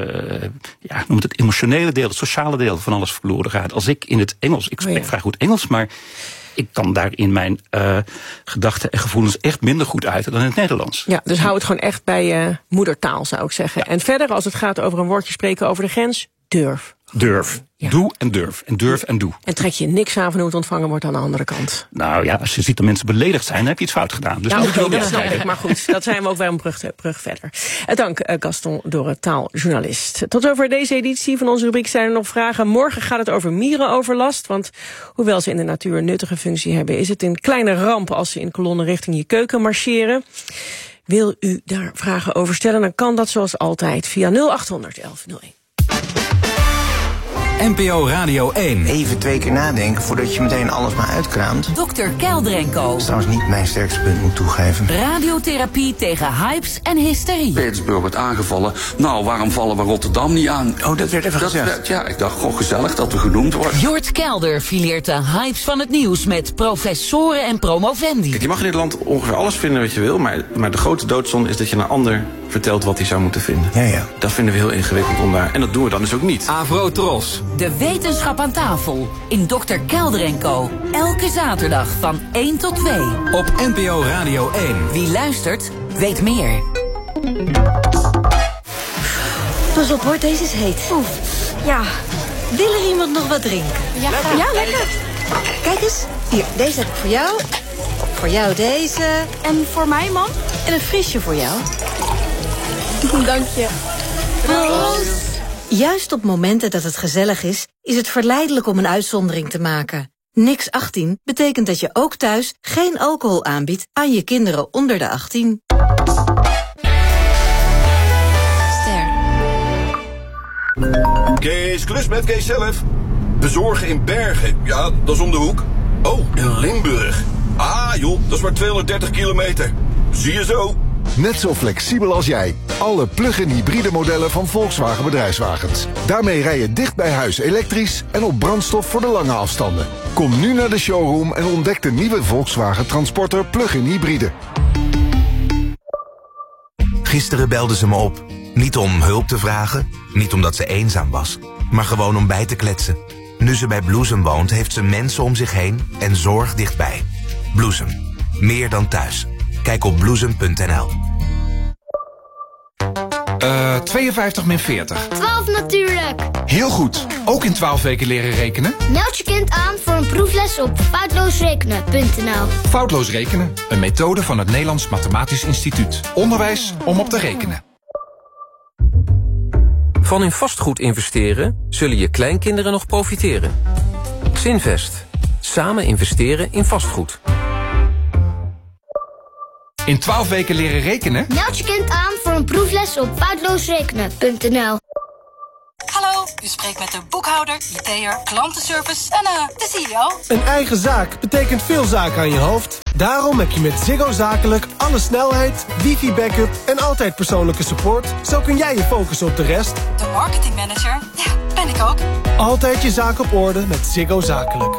Speaker 8: noem het emotionele deel, het sociale deel van alles verloren gaat. Als ik in het Engels, ik spreek vrij goed Engels, maar ik kan daar in mijn gedachten en gevoelens echt minder goed uiten dan in het Nederlands.
Speaker 2: Ja, dus hou het gewoon echt bij je moedertaal, zou ik zeggen. Ja. En verder, als het gaat over een woordje spreken over de grens, durf.
Speaker 8: Durf. Ja. Doe en durf. En durf en doe.
Speaker 2: En trek je niks aan van hoe het ontvangen wordt aan de andere kant.
Speaker 8: Nou ja, als je ziet dat mensen beledigd zijn, dan heb je iets fout gedaan. Dus
Speaker 2: dat snap ik. Maar goed, dat zijn we ook weer een brug verder. Dank Gaston Dorre, taaljournalist. Tot over deze editie van onze rubriek zijn er nog vragen. Morgen gaat het over mierenoverlast. Want hoewel ze in de natuur een nuttige functie hebben, is het een kleine ramp als ze in kolonnen richting je keuken marcheren. Wil u daar vragen over stellen, dan kan dat zoals altijd via 0800 1101.
Speaker 4: NPO Radio 1.
Speaker 22: Even 2 keer nadenken voordat je meteen alles maar uitkraamt.
Speaker 23: Dr. Kelder & Co.
Speaker 22: Dat is trouwens niet mijn sterkste punt, moet toegeven.
Speaker 23: Radiotherapie tegen hypes en hysterie.
Speaker 24: Petersburg wordt aangevallen. Nou, waarom vallen we Rotterdam niet aan?
Speaker 22: Oh, dat werd even gezegd.
Speaker 24: Ik dacht, goh, gezellig dat we genoemd worden.
Speaker 23: Jort Kelder fileert de hypes van het nieuws met professoren en promovendi.
Speaker 25: Kijk, je mag in dit land ongeveer alles vinden wat je wil, maar de grote doodzonde is dat je een ander vertelt wat hij zou moeten vinden.
Speaker 22: Ja.
Speaker 25: Dat vinden we heel ingewikkeld om daar. En dat doen we dan dus ook niet.
Speaker 4: Avro Tros.
Speaker 23: De wetenschap aan tafel in Dr. Kelder & Co. Elke zaterdag van 1 tot 2.
Speaker 4: Op NPO Radio 1.
Speaker 23: Wie luistert, weet meer.
Speaker 26: Pas op hoor, deze is heet. Oef. Ja, wil er iemand nog wat drinken? Ja, lekker. Kijk eens, hier, deze heb ik voor jou. Voor jou deze. En voor mij, man? En een frisje voor jou. Dank je. Proost. Juist op momenten dat het gezellig is het verleidelijk om een uitzondering te maken. Niks 18 betekent dat je ook thuis geen alcohol aanbiedt aan je kinderen onder de 18.
Speaker 27: Kees, klus met Kees zelf. Bezorgen in Bergen, ja, dat is om de hoek. Oh, in Limburg. Ah joh, dat is maar 230 kilometer. Zie je zo.
Speaker 28: Net zo flexibel als jij. Alle plug-in hybride modellen van Volkswagen Bedrijfswagens. Daarmee rij je dicht bij huis elektrisch en op brandstof voor de lange afstanden. Kom nu naar de showroom en ontdek de nieuwe Volkswagen Transporter plug-in hybride.
Speaker 29: Gisteren belde ze me op. Niet om hulp te vragen, niet omdat ze eenzaam was, maar gewoon om bij te kletsen. Nu ze bij Bloesem woont, heeft ze mensen om zich heen en zorg dichtbij. Bloesem. Meer dan thuis. Kijk op bloesem.nl.
Speaker 4: 52 min 40.
Speaker 26: 12
Speaker 1: zelf natuurlijk.
Speaker 5: Heel goed. Ook in 12 weken leren rekenen?
Speaker 1: Meld je kind aan voor een proefles op foutloosrekenen.nl.
Speaker 5: Foutloos rekenen, een methode van het Nederlands Mathematisch Instituut. Onderwijs om op te rekenen.
Speaker 6: Van in vastgoed investeren zullen je kleinkinderen nog profiteren. Zinvest. Samen investeren in vastgoed.
Speaker 5: In 12 weken leren rekenen?
Speaker 1: Meld je kind aan voor een proefles op foutloosrekenen.nl.
Speaker 7: Hallo, u spreekt met de boekhouder, IT'er, klantenservice en de CEO.
Speaker 9: Een eigen zaak betekent veel zaken aan je hoofd. Daarom heb je met Ziggo Zakelijk alle snelheid, wifi-backup en altijd persoonlijke support. Zo kun jij je focussen op de rest.
Speaker 7: De marketingmanager, ja, ben ik ook.
Speaker 9: Altijd je zaak op orde met Ziggo Zakelijk.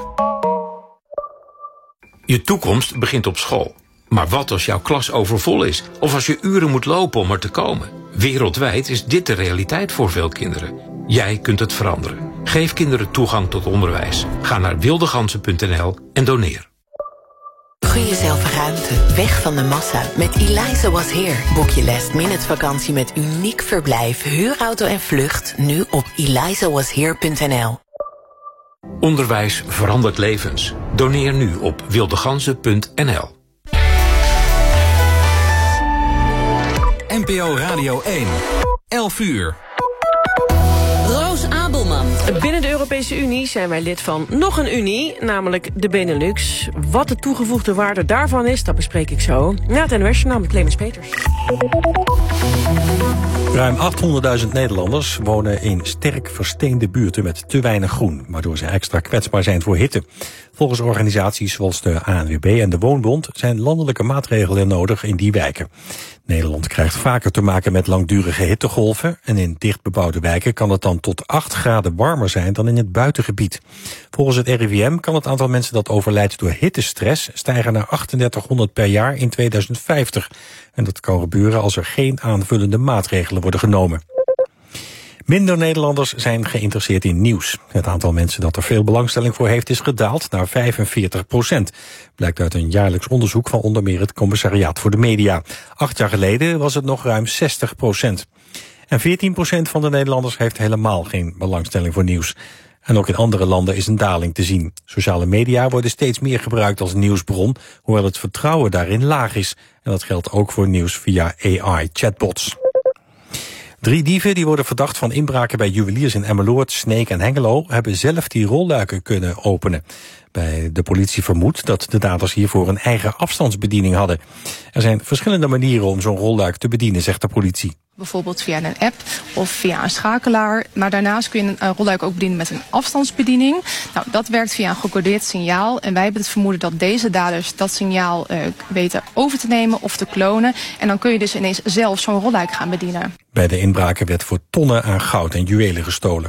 Speaker 10: Je toekomst begint op school. Maar wat als jouw klas overvol is? Of als je uren moet lopen om er te komen? Wereldwijd is dit de realiteit voor veel kinderen. Jij kunt het veranderen. Geef kinderen toegang tot onderwijs. Ga naar wildegansen.nl en doneer.
Speaker 12: Gun jezelf ruimte, weg van de massa. Met Eliza Was Here boek je last-minute vakantie met uniek verblijf, huurauto en vlucht. Nu op elizawashere.nl.
Speaker 10: Onderwijs verandert levens. Doneer nu op wildegansen.nl.
Speaker 4: NPO Radio 1. 11 uur.
Speaker 23: Roos Abelman.
Speaker 2: Binnen de Europese Unie zijn wij lid van nog een unie, namelijk de Benelux. Wat de toegevoegde waarde daarvan is, dat bespreek ik zo. Na het NOS-journaal met Clemens Peters.
Speaker 14: Ruim 800.000 Nederlanders wonen in sterk versteende buurten met te weinig groen, waardoor ze extra kwetsbaar zijn voor hitte. Volgens organisaties zoals de ANWB en de Woonbond zijn landelijke maatregelen nodig in die wijken. Nederland krijgt vaker te maken met langdurige hittegolven en in dichtbebouwde wijken kan het dan tot 8 graden warmer zijn dan in het buitengebied. Volgens het RIVM kan het aantal mensen dat overlijdt door hittestress stijgen naar 3800 per jaar in 2050. En dat kan gebeuren als er geen aanvullende maatregelen worden genomen. Minder Nederlanders zijn geïnteresseerd in nieuws. Het aantal mensen dat er veel belangstelling voor heeft is gedaald naar 45%. Blijkt uit een jaarlijks onderzoek van onder meer het Commissariaat voor de Media. 8 jaar geleden was het nog ruim 60%. En 14% van de Nederlanders heeft helemaal geen belangstelling voor nieuws. En ook in andere landen is een daling te zien. Sociale media worden steeds meer gebruikt als nieuwsbron, hoewel het vertrouwen daarin laag is. En dat geldt ook voor nieuws via AI-chatbots. 3 dieven die worden verdacht van inbraken bij juweliers in Emmeloord, Sneek en Hengelo hebben zelf die rolluiken kunnen openen. Bij de politie vermoedt dat de daders hiervoor een eigen afstandsbediening hadden. Er zijn verschillende manieren om zo'n rolluik te bedienen, zegt de politie.
Speaker 16: Bijvoorbeeld via een app of via een schakelaar. Maar daarnaast kun je een rolluik ook bedienen met een afstandsbediening. Nou, dat werkt via een gecodeerd signaal. En wij hebben het vermoeden dat deze daders dat signaal weten over te nemen of te klonen. En dan kun je dus ineens zelf zo'n rolluik gaan bedienen. Bij de inbraken werd voor tonnen aan goud en juwelen gestolen.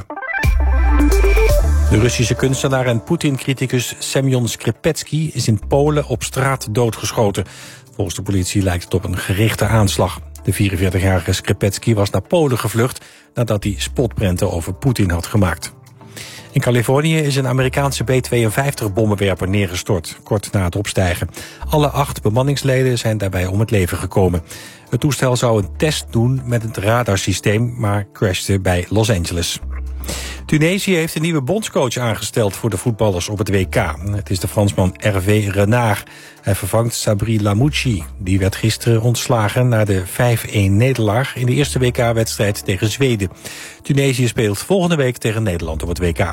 Speaker 16: De Russische kunstenaar en Poetin-criticus Semyon Skripetsky is in Polen op straat doodgeschoten. Volgens de politie lijkt het op een gerichte aanslag. De 44-jarige Skripetsky was naar Polen gevlucht nadat hij spotprenten over Poetin had gemaakt. In Californië is een Amerikaanse B-52-bommenwerper neergestort, kort na het opstijgen. Alle 8 bemanningsleden zijn daarbij om het leven gekomen. Het toestel zou een test doen met het radarsysteem, maar crashte bij Los Angeles. Tunesië heeft een nieuwe bondscoach aangesteld voor de voetballers op het WK. Het is de Fransman Hervé Renard. Hij vervangt Sabri Lamouchi. Die werd gisteren ontslagen na de 5-1-nederlaag in de eerste WK-wedstrijd tegen Zweden. Tunesië speelt volgende week tegen Nederland op het WK.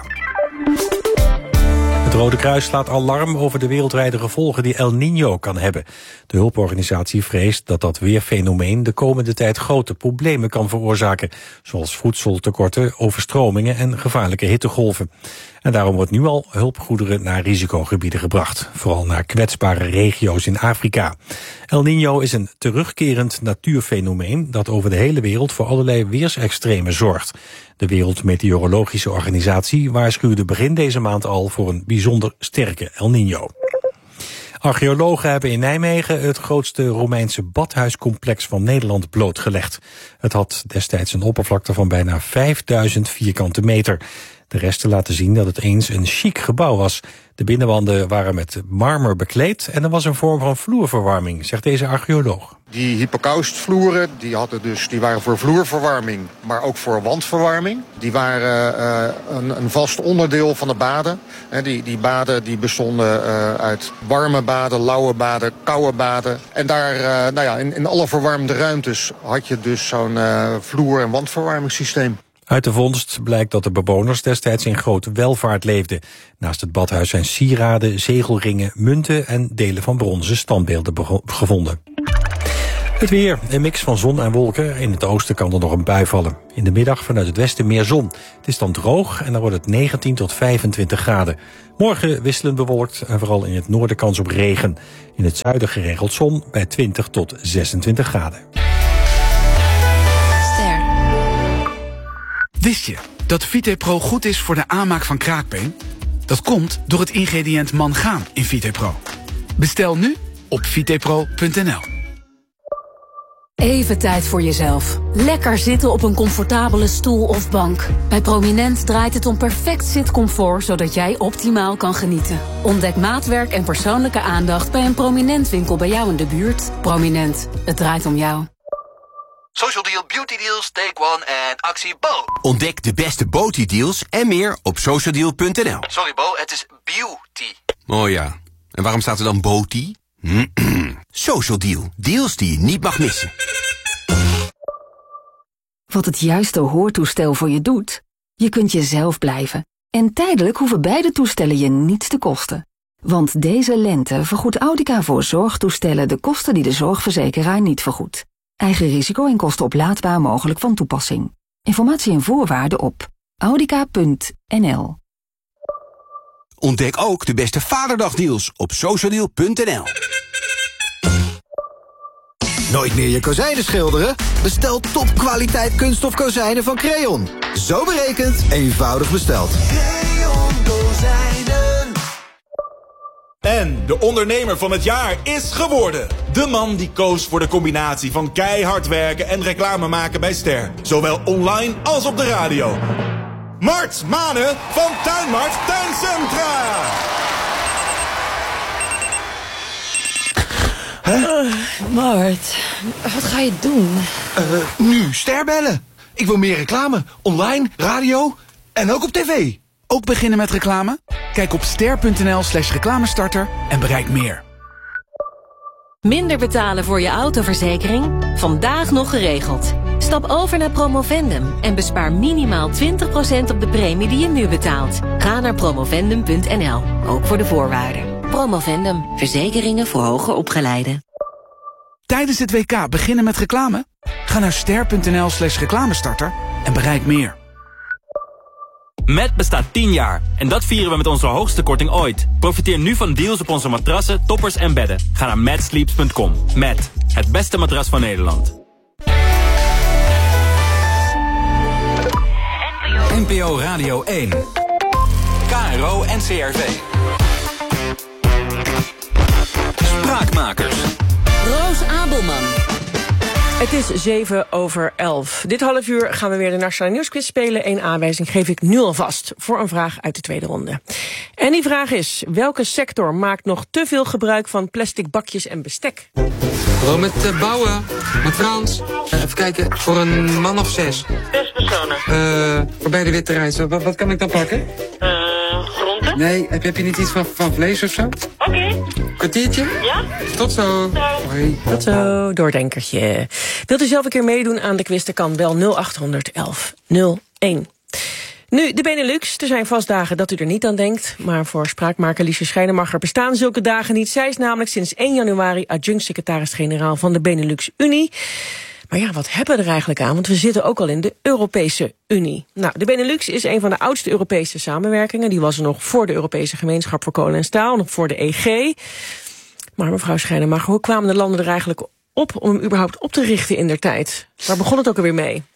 Speaker 16: Het Rode Kruis slaat alarm over de wereldwijde gevolgen die El Niño kan hebben. De hulporganisatie vreest dat dat weerfenomeen de komende tijd grote problemen kan veroorzaken, zoals voedseltekorten, overstromingen en gevaarlijke hittegolven. En daarom wordt nu al hulpgoederen naar risicogebieden gebracht, vooral naar kwetsbare regio's in Afrika. El Niño is een terugkerend natuurfenomeen dat over de hele wereld voor allerlei weersextremen zorgt. De Wereldmeteorologische Organisatie waarschuwde begin deze maand al voor een bijzonder sterke El Niño. Archeologen hebben in Nijmegen het grootste Romeinse badhuiscomplex van Nederland blootgelegd. Het had destijds een oppervlakte van bijna 5000 vierkante meter.
Speaker 14: De resten laten zien dat het eens een chic gebouw was. De binnenwanden waren met marmer bekleed en er was een vorm van vloerverwarming, zegt deze archeoloog.
Speaker 3: Die hypocaustvloeren die waren voor vloerverwarming, maar ook voor wandverwarming. Die waren een vast onderdeel van de baden. Die baden die bestonden uit warme baden, lauwe baden, koude baden. En daar, in alle verwarmde ruimtes had je dus zo'n vloer- en wandverwarmingssysteem.
Speaker 14: Uit de vondst blijkt dat de bewoners destijds in grote welvaart leefden. Naast het badhuis zijn sieraden, zegelringen, munten en delen van bronzen standbeelden gevonden. Het weer, een mix van zon en wolken. In het oosten kan er nog een bui vallen. In de middag vanuit het westen meer zon. Het is dan droog en dan wordt het 19 tot 25 graden. Morgen wisselend bewolkt en vooral in het noorden kans op regen. In het zuiden geregeld zon bij 20 tot 26 graden.
Speaker 11: Wist je dat VitePro goed is voor de aanmaak van kraakbeen? Dat komt door het ingrediënt mangaan in VitePro. Bestel nu op vitepro.nl.
Speaker 23: Even tijd voor jezelf. Lekker zitten op een comfortabele stoel of bank. Bij Prominent draait het om perfect zitcomfort, zodat jij optimaal kan genieten. Ontdek maatwerk en persoonlijke aandacht bij een Prominent winkel bij jou in de buurt. Prominent, het draait om jou.
Speaker 13: Social Deal, Beauty Deals, Take One en actie Bo. Ontdek de beste Beauty deals en meer op socialdeal.nl. Sorry Bo, het is beauty. Oh ja, en waarom staat er dan Beauty? Social Deal, deals die je niet mag missen.
Speaker 23: Wat het juiste hoortoestel voor je doet? Je kunt jezelf blijven. En tijdelijk hoeven beide toestellen je niets te kosten. Want deze lente vergoedt Audica voor zorgtoestellen de kosten die de zorgverzekeraar niet vergoedt. Eigen risico en kosten oplaadbaar mogelijk van toepassing. Informatie en voorwaarden op audica.nl.
Speaker 13: Ontdek ook de beste Vaderdagdeals op socialdeal.nl.
Speaker 15: Nooit meer je kozijnen schilderen? Bestel topkwaliteit kunststof kozijnen van Creon. Zo berekend, eenvoudig besteld.
Speaker 17: Creon Kozijnen.
Speaker 18: En de ondernemer van het jaar is geworden. De man die koos voor de combinatie van keihard werken en reclame maken bij Ster. Zowel online als op de radio. Mart Manen van Tuinmart Tuincentra.
Speaker 19: Mart, wat ga je doen?
Speaker 15: Nu Ster bellen. Ik wil meer reclame. Online, radio en ook op tv.
Speaker 11: Ook beginnen met reclame? Kijk op ster.nl/reclamestarter en bereik meer.
Speaker 20: Minder betalen voor je autoverzekering? Vandaag nog geregeld. Stap over naar Promovendum en bespaar minimaal 20% op de premie die je nu betaalt. Ga naar promovendum.nl, ook voor de voorwaarden. Promovendum, verzekeringen voor hoger opgeleiden.
Speaker 11: Tijdens het WK beginnen met reclame? Ga naar ster.nl/reclamestarter en bereik meer.
Speaker 21: Met bestaat 10 jaar en dat vieren we met onze hoogste korting ooit. Profiteer nu van deals op onze matrassen, toppers en bedden. Ga naar matsleeps.com. Met het beste matras van Nederland.
Speaker 4: NPO Radio 1. KRO NCRV. Spraakmakers.
Speaker 23: Roos Abelman.
Speaker 2: Het is 7:11. Dit half uur gaan we weer de Nationale Nieuwsquiz spelen. Eén aanwijzing geef ik nu alvast voor een vraag uit de tweede ronde. En die vraag is: welke sector maakt nog te veel gebruik van plastic bakjes en bestek?
Speaker 30: Gewoon met bouwen, met Frans. Even kijken, voor een man of 6.
Speaker 2: 6 personen.
Speaker 30: Voor beide witte rijst. Wat kan ik dan pakken?
Speaker 2: Groenten?
Speaker 30: Nee, heb je niet iets van vlees of zo?
Speaker 2: Oké.
Speaker 30: Kwartiertje?
Speaker 2: Ja.
Speaker 30: Tot zo. Hoi.
Speaker 2: Tot zo, doordenkertje. Wilt u zelf een keer meedoen aan de quiz? Dan kan bel 0800 1101. Nu, de Benelux. Er zijn vast dagen dat u er niet aan denkt. Maar voor spraakmaker Liesje Schijnemacher bestaan zulke dagen niet. Zij is namelijk sinds 1 januari adjunct-secretaris-generaal van de Benelux-Unie. Maar ja, wat hebben we er eigenlijk aan? Want we zitten ook al in de Europese Unie. Nou, de Benelux is een van de oudste Europese samenwerkingen. Die was er nog voor de Europese Gemeenschap voor Kolen en Staal, nog voor de EG. Maar mevrouw Schijnemacher, hoe kwamen de landen er eigenlijk op om hem überhaupt op te richten indertijd? Waar begon het ook alweer mee?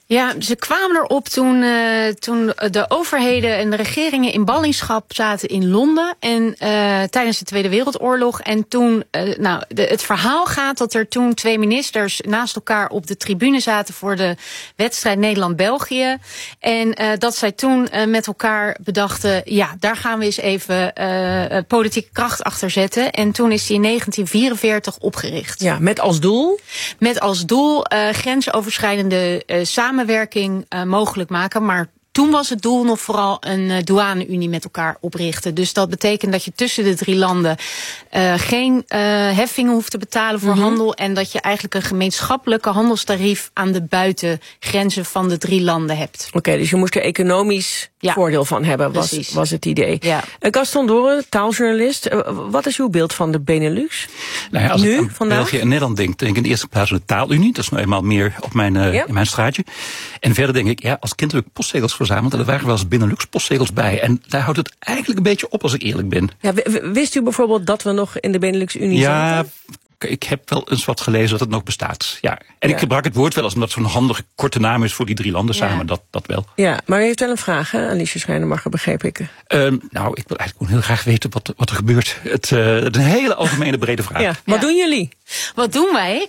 Speaker 5: Ja, ze kwamen erop toen de overheden en de regeringen in ballingschap zaten in Londen. En tijdens de Tweede Wereldoorlog. En toen, het verhaal gaat dat er toen 2 ministers naast elkaar op de tribune zaten voor de wedstrijd Nederland-België. En dat zij toen met elkaar bedachten, ja, daar gaan we eens even politieke kracht achter zetten. En toen is die in 1944 opgericht.
Speaker 2: Ja, met als doel?
Speaker 5: Met als doel grensoverschrijdende samenwerking mogelijk maken, maar toen was het doel nog vooral een douane-unie met elkaar oprichten. Dus dat betekent dat je tussen de 3 landen geen heffingen hoeft te betalen voor handel. En dat je eigenlijk een gemeenschappelijke handelstarief aan de buitengrenzen van de 3 landen hebt.
Speaker 2: Oké, dus je moest er economisch voordeel van hebben, was het idee.
Speaker 5: Ja.
Speaker 2: Gaston Doren, taaljournalist. Wat is uw beeld van de Benelux?
Speaker 6: Nou ja, als
Speaker 2: nu,
Speaker 6: ik aan
Speaker 2: vandaag?
Speaker 6: België en Nederland denk ik in de eerste plaats aan de taalunie. Dat is nou eenmaal meer op in mijn straatje. En verder denk ik, ja, als kind heb ik postzegels verzameld. En er waren wel eens Benelux postzegels bij. En daar houdt het eigenlijk een beetje op als ik eerlijk ben.
Speaker 2: Ja, wist u bijvoorbeeld dat we nog in de Benelux-unie zaten?
Speaker 6: Ik heb wel eens wat gelezen dat het nog bestaat. Ja. En ik gebruik het woord wel als omdat het zo'n handige korte naam is voor die 3 landen samen. Dat wel.
Speaker 2: Ja, maar u heeft wel een vraag, hè, Alicia Schrijnemacher, begreep ik.
Speaker 6: Nou, ik wil eigenlijk heel graag weten wat er gebeurt. Het een hele algemene brede vraag.
Speaker 2: Ja. Wat doen jullie?
Speaker 5: Wat doen wij?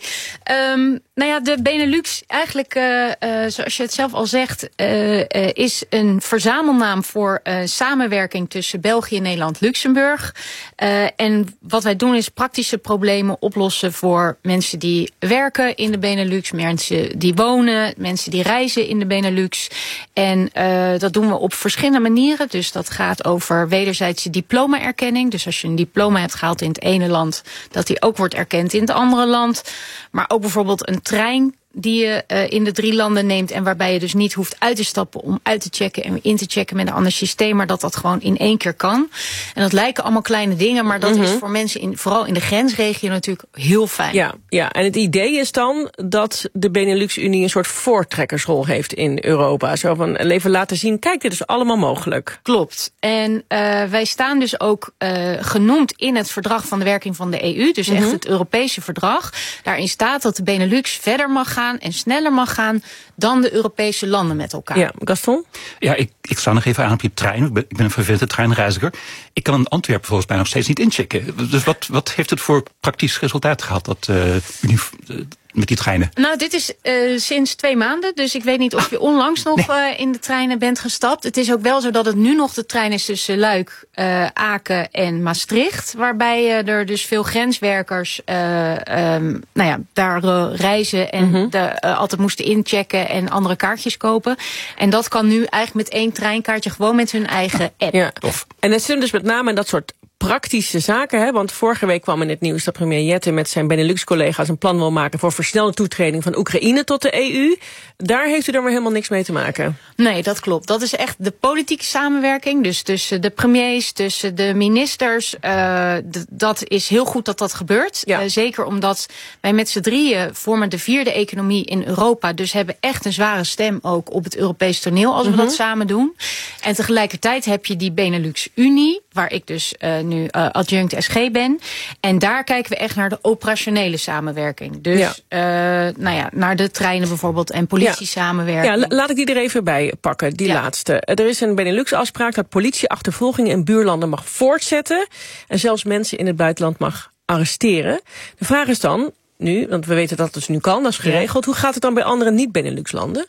Speaker 5: De Benelux, eigenlijk, zoals je het zelf al zegt, is een verzamelnaam voor samenwerking tussen België, Nederland, Luxemburg. En wat wij doen is praktische problemen oplossen voor mensen die werken in de Benelux, mensen die wonen, mensen die reizen in de Benelux. En dat doen we op verschillende manieren. Dus dat gaat over wederzijdse diploma-erkenning. Dus als je een diploma hebt gehaald in het ene land, dat die ook wordt erkend in het andere land. Maar ook bijvoorbeeld een trein die je in de 3 landen neemt en waarbij je dus niet hoeft uit te stappen om uit te checken en in te checken met een ander systeem, maar dat gewoon in 1 keer kan. En dat lijken allemaal kleine dingen, maar dat is voor mensen vooral in de grensregio natuurlijk heel fijn.
Speaker 2: Ja, en het idee is dan dat de Benelux-Unie een soort voortrekkersrol heeft in Europa. Zo van even laten zien, kijk, dit is allemaal mogelijk.
Speaker 5: Klopt. En wij staan dus ook genoemd in het verdrag van de werking van de EU, dus echt het Europese verdrag. Daarin staat dat de Benelux verder mag gaan en sneller mag gaan dan de Europese landen met elkaar.
Speaker 2: Ja, Gaston?
Speaker 6: Ja, ik sta nog even aan op je trein. Ik ben een vervente treinreiziger. Ik kan in Antwerpen volgens mij nog steeds niet inchecken. Dus wat heeft het voor praktisch resultaat gehad, dat met die treinen?
Speaker 5: Nou, dit is sinds 2 maanden. Dus ik weet niet of je onlangs nog in de treinen bent gestapt. Het is ook wel zo dat het nu nog de trein is tussen Luik, Aken en Maastricht. Waarbij er dus veel grenswerkers daar reizen en altijd moesten inchecken en andere kaartjes kopen. En dat kan nu eigenlijk met 1 treinkaartje gewoon met hun eigen app.
Speaker 2: Ja. En het zit dus met name in dat soort praktische zaken, hè? Want vorige week kwam in het nieuws dat premier Jette met zijn Benelux-collega's een plan wil maken voor versnelde toetreding van Oekraïne tot de EU. Daar heeft u dan weer helemaal niks mee te maken.
Speaker 5: Nee, dat klopt. Dat is echt de politieke samenwerking. Dus tussen de premiers, tussen de ministers. Dat is heel goed dat dat gebeurt. Ja. Zeker omdat wij met z'n 3 vormen de 4e economie in Europa. Dus hebben echt een zware stem ook op het Europees toneel als we dat samen doen. En tegelijkertijd heb je die Benelux-Unie, waar ik dus nu adjunct SG ben. En daar kijken we echt naar de operationele samenwerking. Dus naar de treinen bijvoorbeeld en politie-samenwerking.
Speaker 2: Ja, laat ik die er even bij pakken, die laatste. Er is een Benelux-afspraak dat politie achtervolgingen in buurlanden mag voortzetten en zelfs mensen in het buitenland mag arresteren. De vraag is dan nu, want we weten dat het dus nu kan, dat is geregeld. Hoe gaat het dan bij andere niet-Benelux-landen?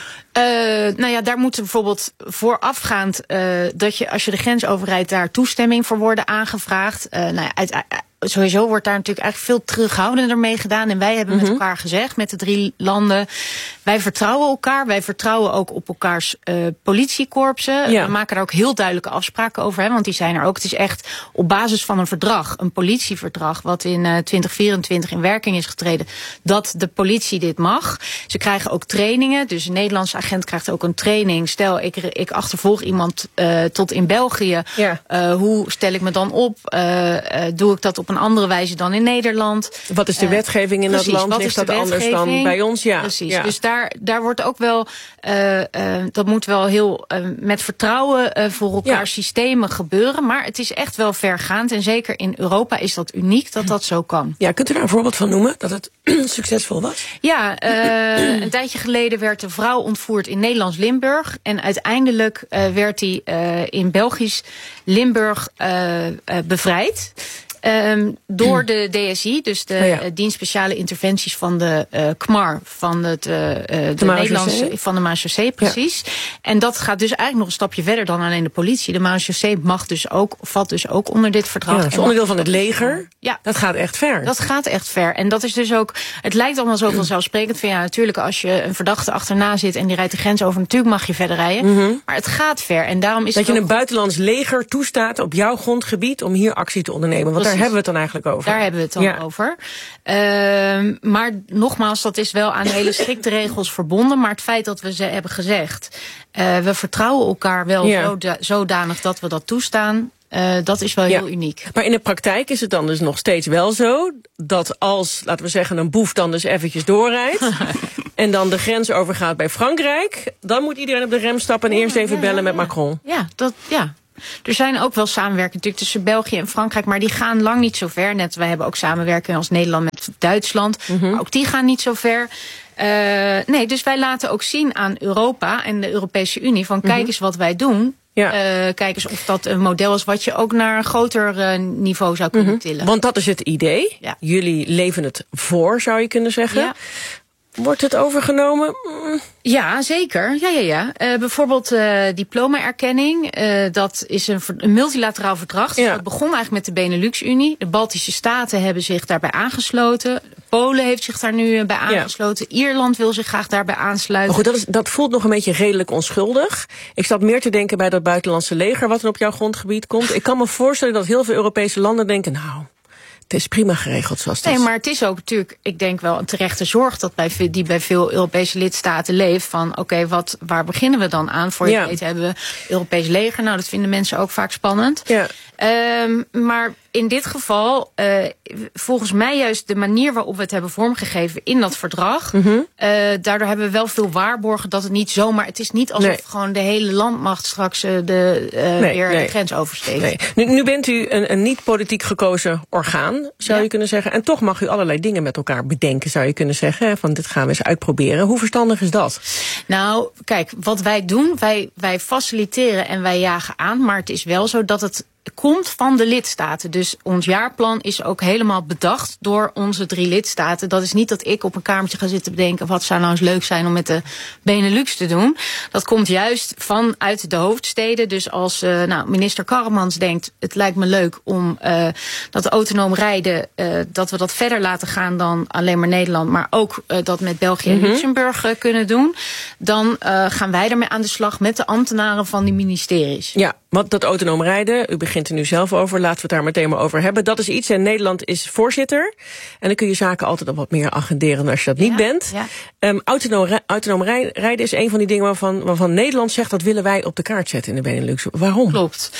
Speaker 5: Daar moet bijvoorbeeld voorafgaand dat je, als je de grens overrijdt, daar toestemming voor worden aangevraagd. Sowieso wordt daar natuurlijk eigenlijk veel terughoudender mee gedaan. En wij hebben met elkaar gezegd, met de 3 landen, wij vertrouwen elkaar. Wij vertrouwen ook op elkaars politiekorpsen. We maken daar ook heel duidelijke afspraken over. Want die zijn er ook. Het is echt op basis van een verdrag, een politieverdrag, wat in 2024 in werking is getreden, dat de politie dit mag. Ze krijgen ook trainingen. Dus een Nederlandse agent krijgt ook een training. Stel, ik achtervolg iemand tot in België. Hoe stel ik me dan op? Doe ik dat op op een andere wijze dan in Nederland.
Speaker 2: Wat is de wetgeving in dat land? Ligt dat anders dan bij ons? Ja.
Speaker 5: Precies,
Speaker 2: ja.
Speaker 5: Dus daar wordt ook wel, dat moet wel heel met vertrouwen voor elkaar systemen gebeuren. Maar het is echt wel vergaand. En zeker in Europa is dat uniek dat dat zo kan.
Speaker 2: Ja, kunt u daar een voorbeeld van noemen? Dat het succesvol was?
Speaker 5: Ja, een tijdje geleden werd een vrouw ontvoerd in Nederlands Limburg. En uiteindelijk werd die in Belgisch Limburg bevrijd. Door de DSI, dus de dienst speciale interventies van de KMAR van de Nederlandse van de Marechaussee, precies. Ja. En dat gaat dus eigenlijk nog een stapje verder dan alleen de politie. De Marechaussee valt dus ook onder dit verdrag.
Speaker 2: Ja, dat is onderdeel van het leger.
Speaker 5: Ja,
Speaker 2: dat gaat echt ver.
Speaker 5: Dat gaat echt ver. En dat is dus ook. Het lijkt allemaal zo vanzelfsprekend van ja, natuurlijk als je een verdachte achterna zit en die rijdt de grens over, natuurlijk mag je verder rijden. Maar het gaat ver. En daarom is
Speaker 2: dat je een buitenlands leger toestaat op jouw grondgebied om hier actie te ondernemen. Want daar hebben we het dan eigenlijk over.
Speaker 5: Daar hebben we het dan over. Maar nogmaals, dat is wel aan hele strikte regels verbonden. Maar het feit dat we ze hebben gezegd, we vertrouwen elkaar wel zodanig dat we dat toestaan. Dat is wel heel uniek.
Speaker 2: Maar in de praktijk is het dan dus nog steeds wel zo dat als, laten we zeggen, een boef dan dus eventjes doorrijdt en dan de grens overgaat bij Frankrijk, dan moet iedereen op de rem stappen en eerst even bellen met Macron.
Speaker 5: Ja. Er zijn ook wel samenwerkingen natuurlijk tussen België en Frankrijk, maar die gaan lang niet zo ver. Net, wij hebben ook samenwerking als Nederland met Duitsland, maar ook die gaan niet zo ver. Nee, dus wij laten ook zien aan Europa en de Europese Unie van kijk eens wat wij doen. Ja. Kijk eens of dat een model is wat je ook naar een groter niveau zou kunnen tillen.
Speaker 2: Want dat is het idee. Ja. Jullie leven het voor, zou je kunnen zeggen. Ja. Wordt het overgenomen?
Speaker 5: Ja, zeker. Ja. Bijvoorbeeld diploma-erkenning. Dat is een multilateraal verdrag. Dus dat begon eigenlijk met de Benelux-Unie. De Baltische Staten hebben zich daarbij aangesloten. Polen heeft zich daar nu bij aangesloten. Ierland wil zich graag daarbij aansluiten.
Speaker 2: Maar goed, dat voelt nog een beetje redelijk onschuldig. Ik zat meer te denken bij dat buitenlandse leger wat er op jouw grondgebied komt. Ik kan me voorstellen dat heel veel Europese landen denken, nou, het is prima geregeld zoals het is.
Speaker 5: Nee, maar het is ook natuurlijk, ik denk wel een terechte zorg dat die bij veel Europese lidstaten leeft. Van oké, waar beginnen we dan aan? Voor je weet hebben we Europees leger. Nou, dat vinden mensen ook vaak spannend. Ja. Maar in dit geval, volgens mij juist de manier waarop we het hebben vormgegeven in dat verdrag. Daardoor hebben we wel veel waarborgen dat het niet zomaar. Het is niet alsof gewoon de hele landmacht straks weer de grens oversteekt.
Speaker 2: Nee. Nu bent u een niet politiek gekozen orgaan, zou je kunnen zeggen. En toch mag u allerlei dingen met elkaar bedenken, zou je kunnen zeggen. Van dit gaan we eens uitproberen. Hoe verstandig is dat?
Speaker 5: Nou, kijk, wat wij doen, wij faciliteren en wij jagen aan. Maar het is wel zo dat het komt van de lidstaten. Dus ons jaarplan is ook helemaal bedacht door onze 3 lidstaten. Dat is niet dat ik op een kamertje ga zitten bedenken wat zou nou eens leuk zijn om met de Benelux te doen. Dat komt juist vanuit de hoofdsteden. Dus als minister Karremans denkt, het lijkt me leuk om dat autonoom rijden, dat we dat verder laten gaan dan alleen maar Nederland, maar ook dat met België en Luxemburg kunnen doen, dan gaan wij ermee aan de slag met de ambtenaren van die ministeries.
Speaker 2: Ja, want dat autonoom rijden, u begint er nu zelf over, laten we het daar meteen maar over hebben. Dat is iets, en Nederland is voorzitter. En dan kun je zaken altijd al wat meer agenderen dan als je dat niet bent. Ja. Autonoom rijden is een van die dingen waarvan Nederland zegt, dat willen wij op de kaart zetten in de Benelux. Waarom?
Speaker 5: Klopt.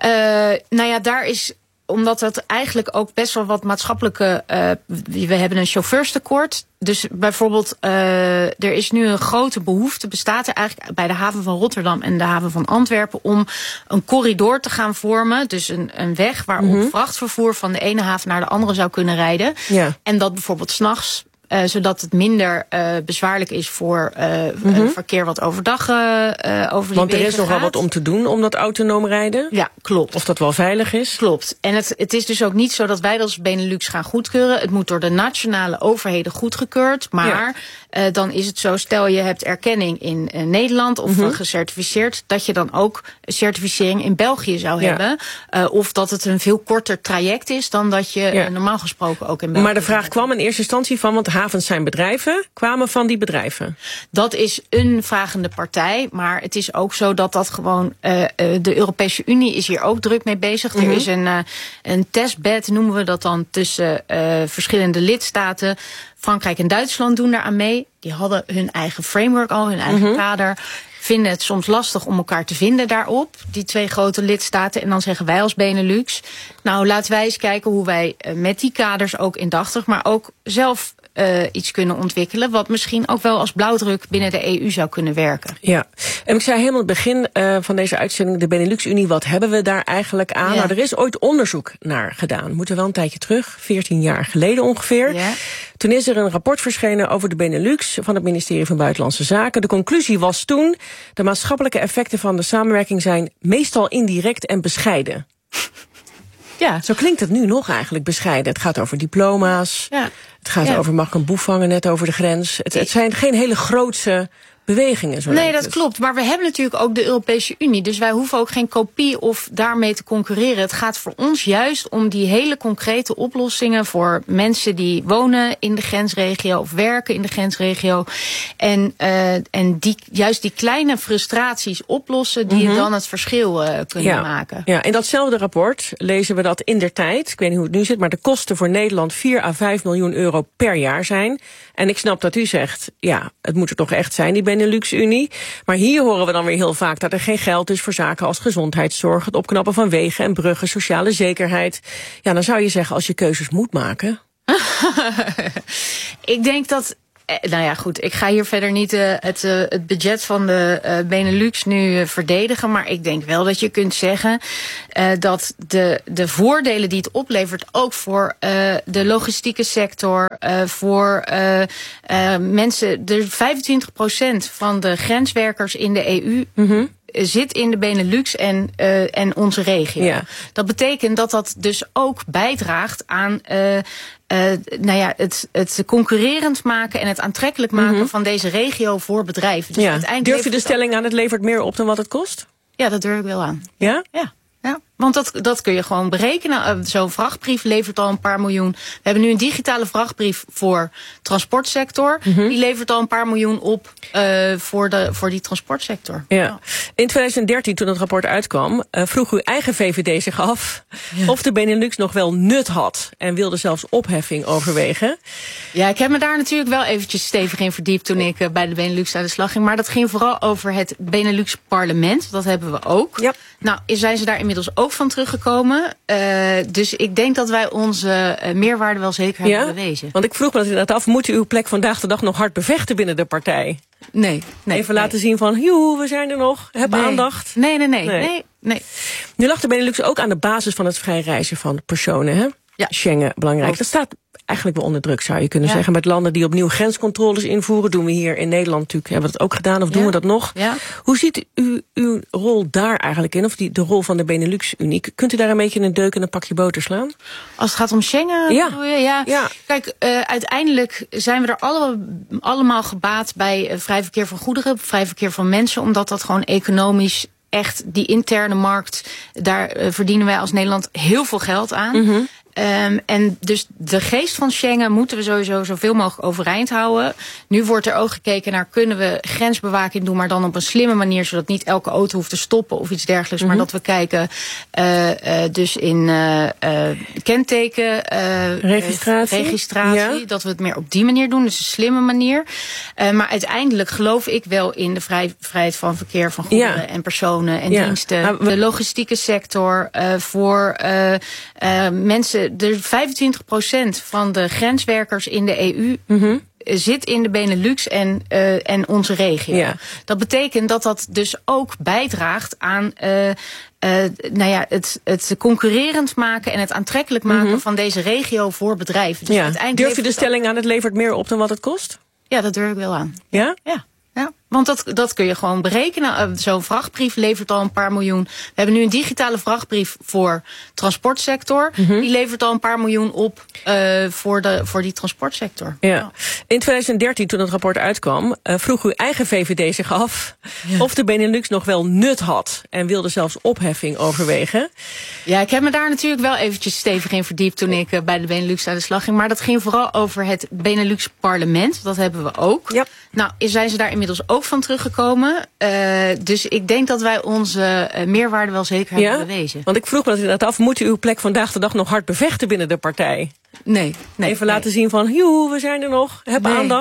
Speaker 5: Daar is, omdat dat eigenlijk ook best wel wat maatschappelijke. We hebben een chauffeurstekort. Dus bijvoorbeeld, er is nu een grote behoefte, bestaat er eigenlijk bij de haven van Rotterdam en de haven van Antwerpen, om een corridor te gaan vormen. Dus een weg waarop vrachtvervoer van de ene haven naar de andere zou kunnen rijden. Ja. En dat bijvoorbeeld 's nachts. Zodat het minder bezwaarlijk is voor verkeer wat overdag over die
Speaker 2: Want er is nogal wat om te doen om dat autonoom rijden.
Speaker 5: Ja, klopt.
Speaker 2: Of dat wel veilig is.
Speaker 5: Klopt. En het is dus ook niet zo dat wij dat als Benelux gaan goedkeuren. Het moet door de nationale overheden goedgekeurd. Maar dan is het zo, stel je hebt erkenning in Nederland of gecertificeerd, dat je dan ook certificering in België zou hebben. Of dat het een veel korter traject is dan dat je normaal gesproken ook in België.
Speaker 2: Maar de vraag kwam in eerste instantie van, want havens zijn bedrijven, kwamen van die bedrijven?
Speaker 5: Dat is een vragende partij, maar het is ook zo dat dat gewoon, de Europese Unie is hier ook druk mee bezig. Er is een testbed, noemen we dat dan, tussen verschillende lidstaten. Frankrijk en Duitsland doen daaraan mee. Die hadden hun eigen framework al, hun eigen kader. vinden het soms lastig om elkaar te vinden daarop. Die 2 grote lidstaten. En dan zeggen wij als Benelux, nou laten wij eens kijken hoe wij met die kaders ook indachtig, maar ook zelf iets kunnen ontwikkelen, wat misschien ook wel als blauwdruk binnen de EU zou kunnen werken.
Speaker 2: Ja, en ik zei helemaal het begin van deze uitzending, de Benelux-Unie, wat hebben we daar eigenlijk aan? Ja. Nou, er is ooit onderzoek naar gedaan. Moeten we wel een tijdje terug, 14 jaar geleden ongeveer. Ja. Toen is er een rapport verschenen over de Benelux van het ministerie van Buitenlandse Zaken. De conclusie was toen, de maatschappelijke effecten van de samenwerking zijn meestal indirect en bescheiden. Ja, zo klinkt het nu nog eigenlijk, bescheiden. Het gaat over diploma's, het gaat over mag ik een boef vangen net over de grens. Het zijn geen hele grootse bewegingen. Zo
Speaker 5: nee, dat klopt. Maar we hebben natuurlijk ook de Europese Unie. Dus wij hoeven ook geen kopie of daarmee te concurreren. Het gaat voor ons juist om die hele concrete oplossingen voor mensen die wonen in de grensregio of werken in de grensregio. En juist die kleine frustraties oplossen die dan het verschil kunnen maken. Ja, in datzelfde rapport lezen we dat indertijd, ik weet niet hoe het nu zit, maar de kosten voor Nederland 4 à 5 miljoen euro per jaar zijn. En ik snap dat u zegt, ja, het moet er toch echt zijn, die Benelux-Unie. Maar hier horen we dan weer heel vaak dat er geen geld is voor zaken als gezondheidszorg, het opknappen van wegen en bruggen, sociale zekerheid. Ja, dan zou je zeggen, als je keuzes moet maken. Ik denk dat, nou ja, goed, ik ga hier verder niet het budget van de Benelux nu verdedigen. Maar ik denk wel dat je kunt zeggen dat de voordelen die het oplevert, ook voor de logistieke sector, voor mensen, 25% van de grenswerkers in de EU zit in de Benelux en onze regio. Ja. Dat betekent dat dat dus ook bijdraagt aan het concurrerend maken en het aantrekkelijk maken van deze regio voor bedrijven. Dus
Speaker 2: durf je de stelling aan, het levert meer op dan wat het kost?
Speaker 5: Ja, dat durf ik wel aan.
Speaker 2: Ja?
Speaker 5: Ja. Ja, want dat kun je gewoon berekenen. Zo'n vrachtbrief levert al een paar miljoen. We hebben nu een digitale vrachtbrief voor transportsector. Die levert al een paar miljoen op voor die transportsector.
Speaker 2: Ja. In 2013, toen het rapport uitkwam, vroeg uw eigen VVD zich af of de Benelux nog wel nut had. En wilde zelfs opheffing overwegen.
Speaker 5: Ja, ik heb me daar natuurlijk wel eventjes stevig in verdiept toen ik bij de Benelux aan de slag ging. Maar dat ging vooral over het Benelux parlement. Dat hebben we ook. Ja. Nou, zijn ze daar inmiddels ook van teruggekomen. Dus ik denk dat wij onze meerwaarde wel zeker hebben bewezen.
Speaker 2: Want ik vroeg me inderdaad af, moet u uw plek vandaag de dag nog hard bevechten binnen de partij?
Speaker 5: Nee.
Speaker 2: Even laten zien van, joe, we zijn er nog. Heb aandacht.
Speaker 5: Nee.
Speaker 2: Nu lag de Benelux ook aan de basis van het vrij reizen van personen, hè? Ja. Schengen, belangrijk. Dat staat eigenlijk wel onder druk, zou je kunnen zeggen. Met landen die opnieuw grenscontroles invoeren. Doen we hier in Nederland natuurlijk, hebben we dat ook gedaan, of doen we dat nog? Ja. Hoe ziet u uw rol daar eigenlijk in? Of de rol van de Benelux-Unie? Kunt u daar een beetje een deuk in een pakje boter slaan?
Speaker 5: Als het gaat om Schengen? Ja. Kijk, uiteindelijk zijn we er allemaal gebaat bij vrij verkeer van goederen, vrij verkeer van mensen, omdat dat gewoon economisch echt die interne markt, daar verdienen wij als Nederland heel veel geld aan. En dus de geest van Schengen moeten we sowieso zoveel mogelijk overeind houden. Nu wordt er ook gekeken naar, kunnen we grensbewaking doen, maar dan op een slimme manier, zodat niet elke auto hoeft te stoppen of iets dergelijks. Maar dat we kijken dus in kenteken, registratie, dat we het meer op die manier doen. Dus een slimme manier. Maar uiteindelijk geloof ik wel in de vrijheid van verkeer van goederen en personen en diensten. De logistieke sector, voor mensen. 25% van de grenswerkers in de EU zit in de Benelux en onze regio. Ja. Dat betekent dat dat dus ook bijdraagt aan het concurrerend maken en het aantrekkelijk maken van deze regio voor bedrijven. Dus
Speaker 2: durf je de stelling aan, het levert meer op dan wat het kost?
Speaker 5: Ja, dat durf ik wel aan.
Speaker 2: Ja?
Speaker 5: Ja. Want dat kun je gewoon berekenen. Zo'n vrachtbrief levert al een paar miljoen. We hebben nu een digitale vrachtbrief voor transportsector. Die levert al een paar miljoen op voor die transportsector.
Speaker 2: Ja. In 2013, toen het rapport uitkwam, vroeg uw eigen VVD zich af of de Benelux nog wel nut had. En wilde zelfs opheffing overwegen.
Speaker 5: Ja, ik heb me daar natuurlijk wel eventjes stevig in verdiept toen ik bij de Benelux aan de slag ging. Maar dat ging vooral over het Benelux parlement. Dat hebben we ook. Ja. Nou, zijn ze daar inmiddels ook van teruggekomen. Dus ik denk dat wij onze meerwaarde wel zeker hebben bewezen.
Speaker 2: Want ik vroeg me inderdaad af, moet u uw plek vandaag de dag nog hard bevechten binnen de partij?
Speaker 5: Nee.
Speaker 2: Even laten zien van, joe, we zijn er nog. Heb aandacht.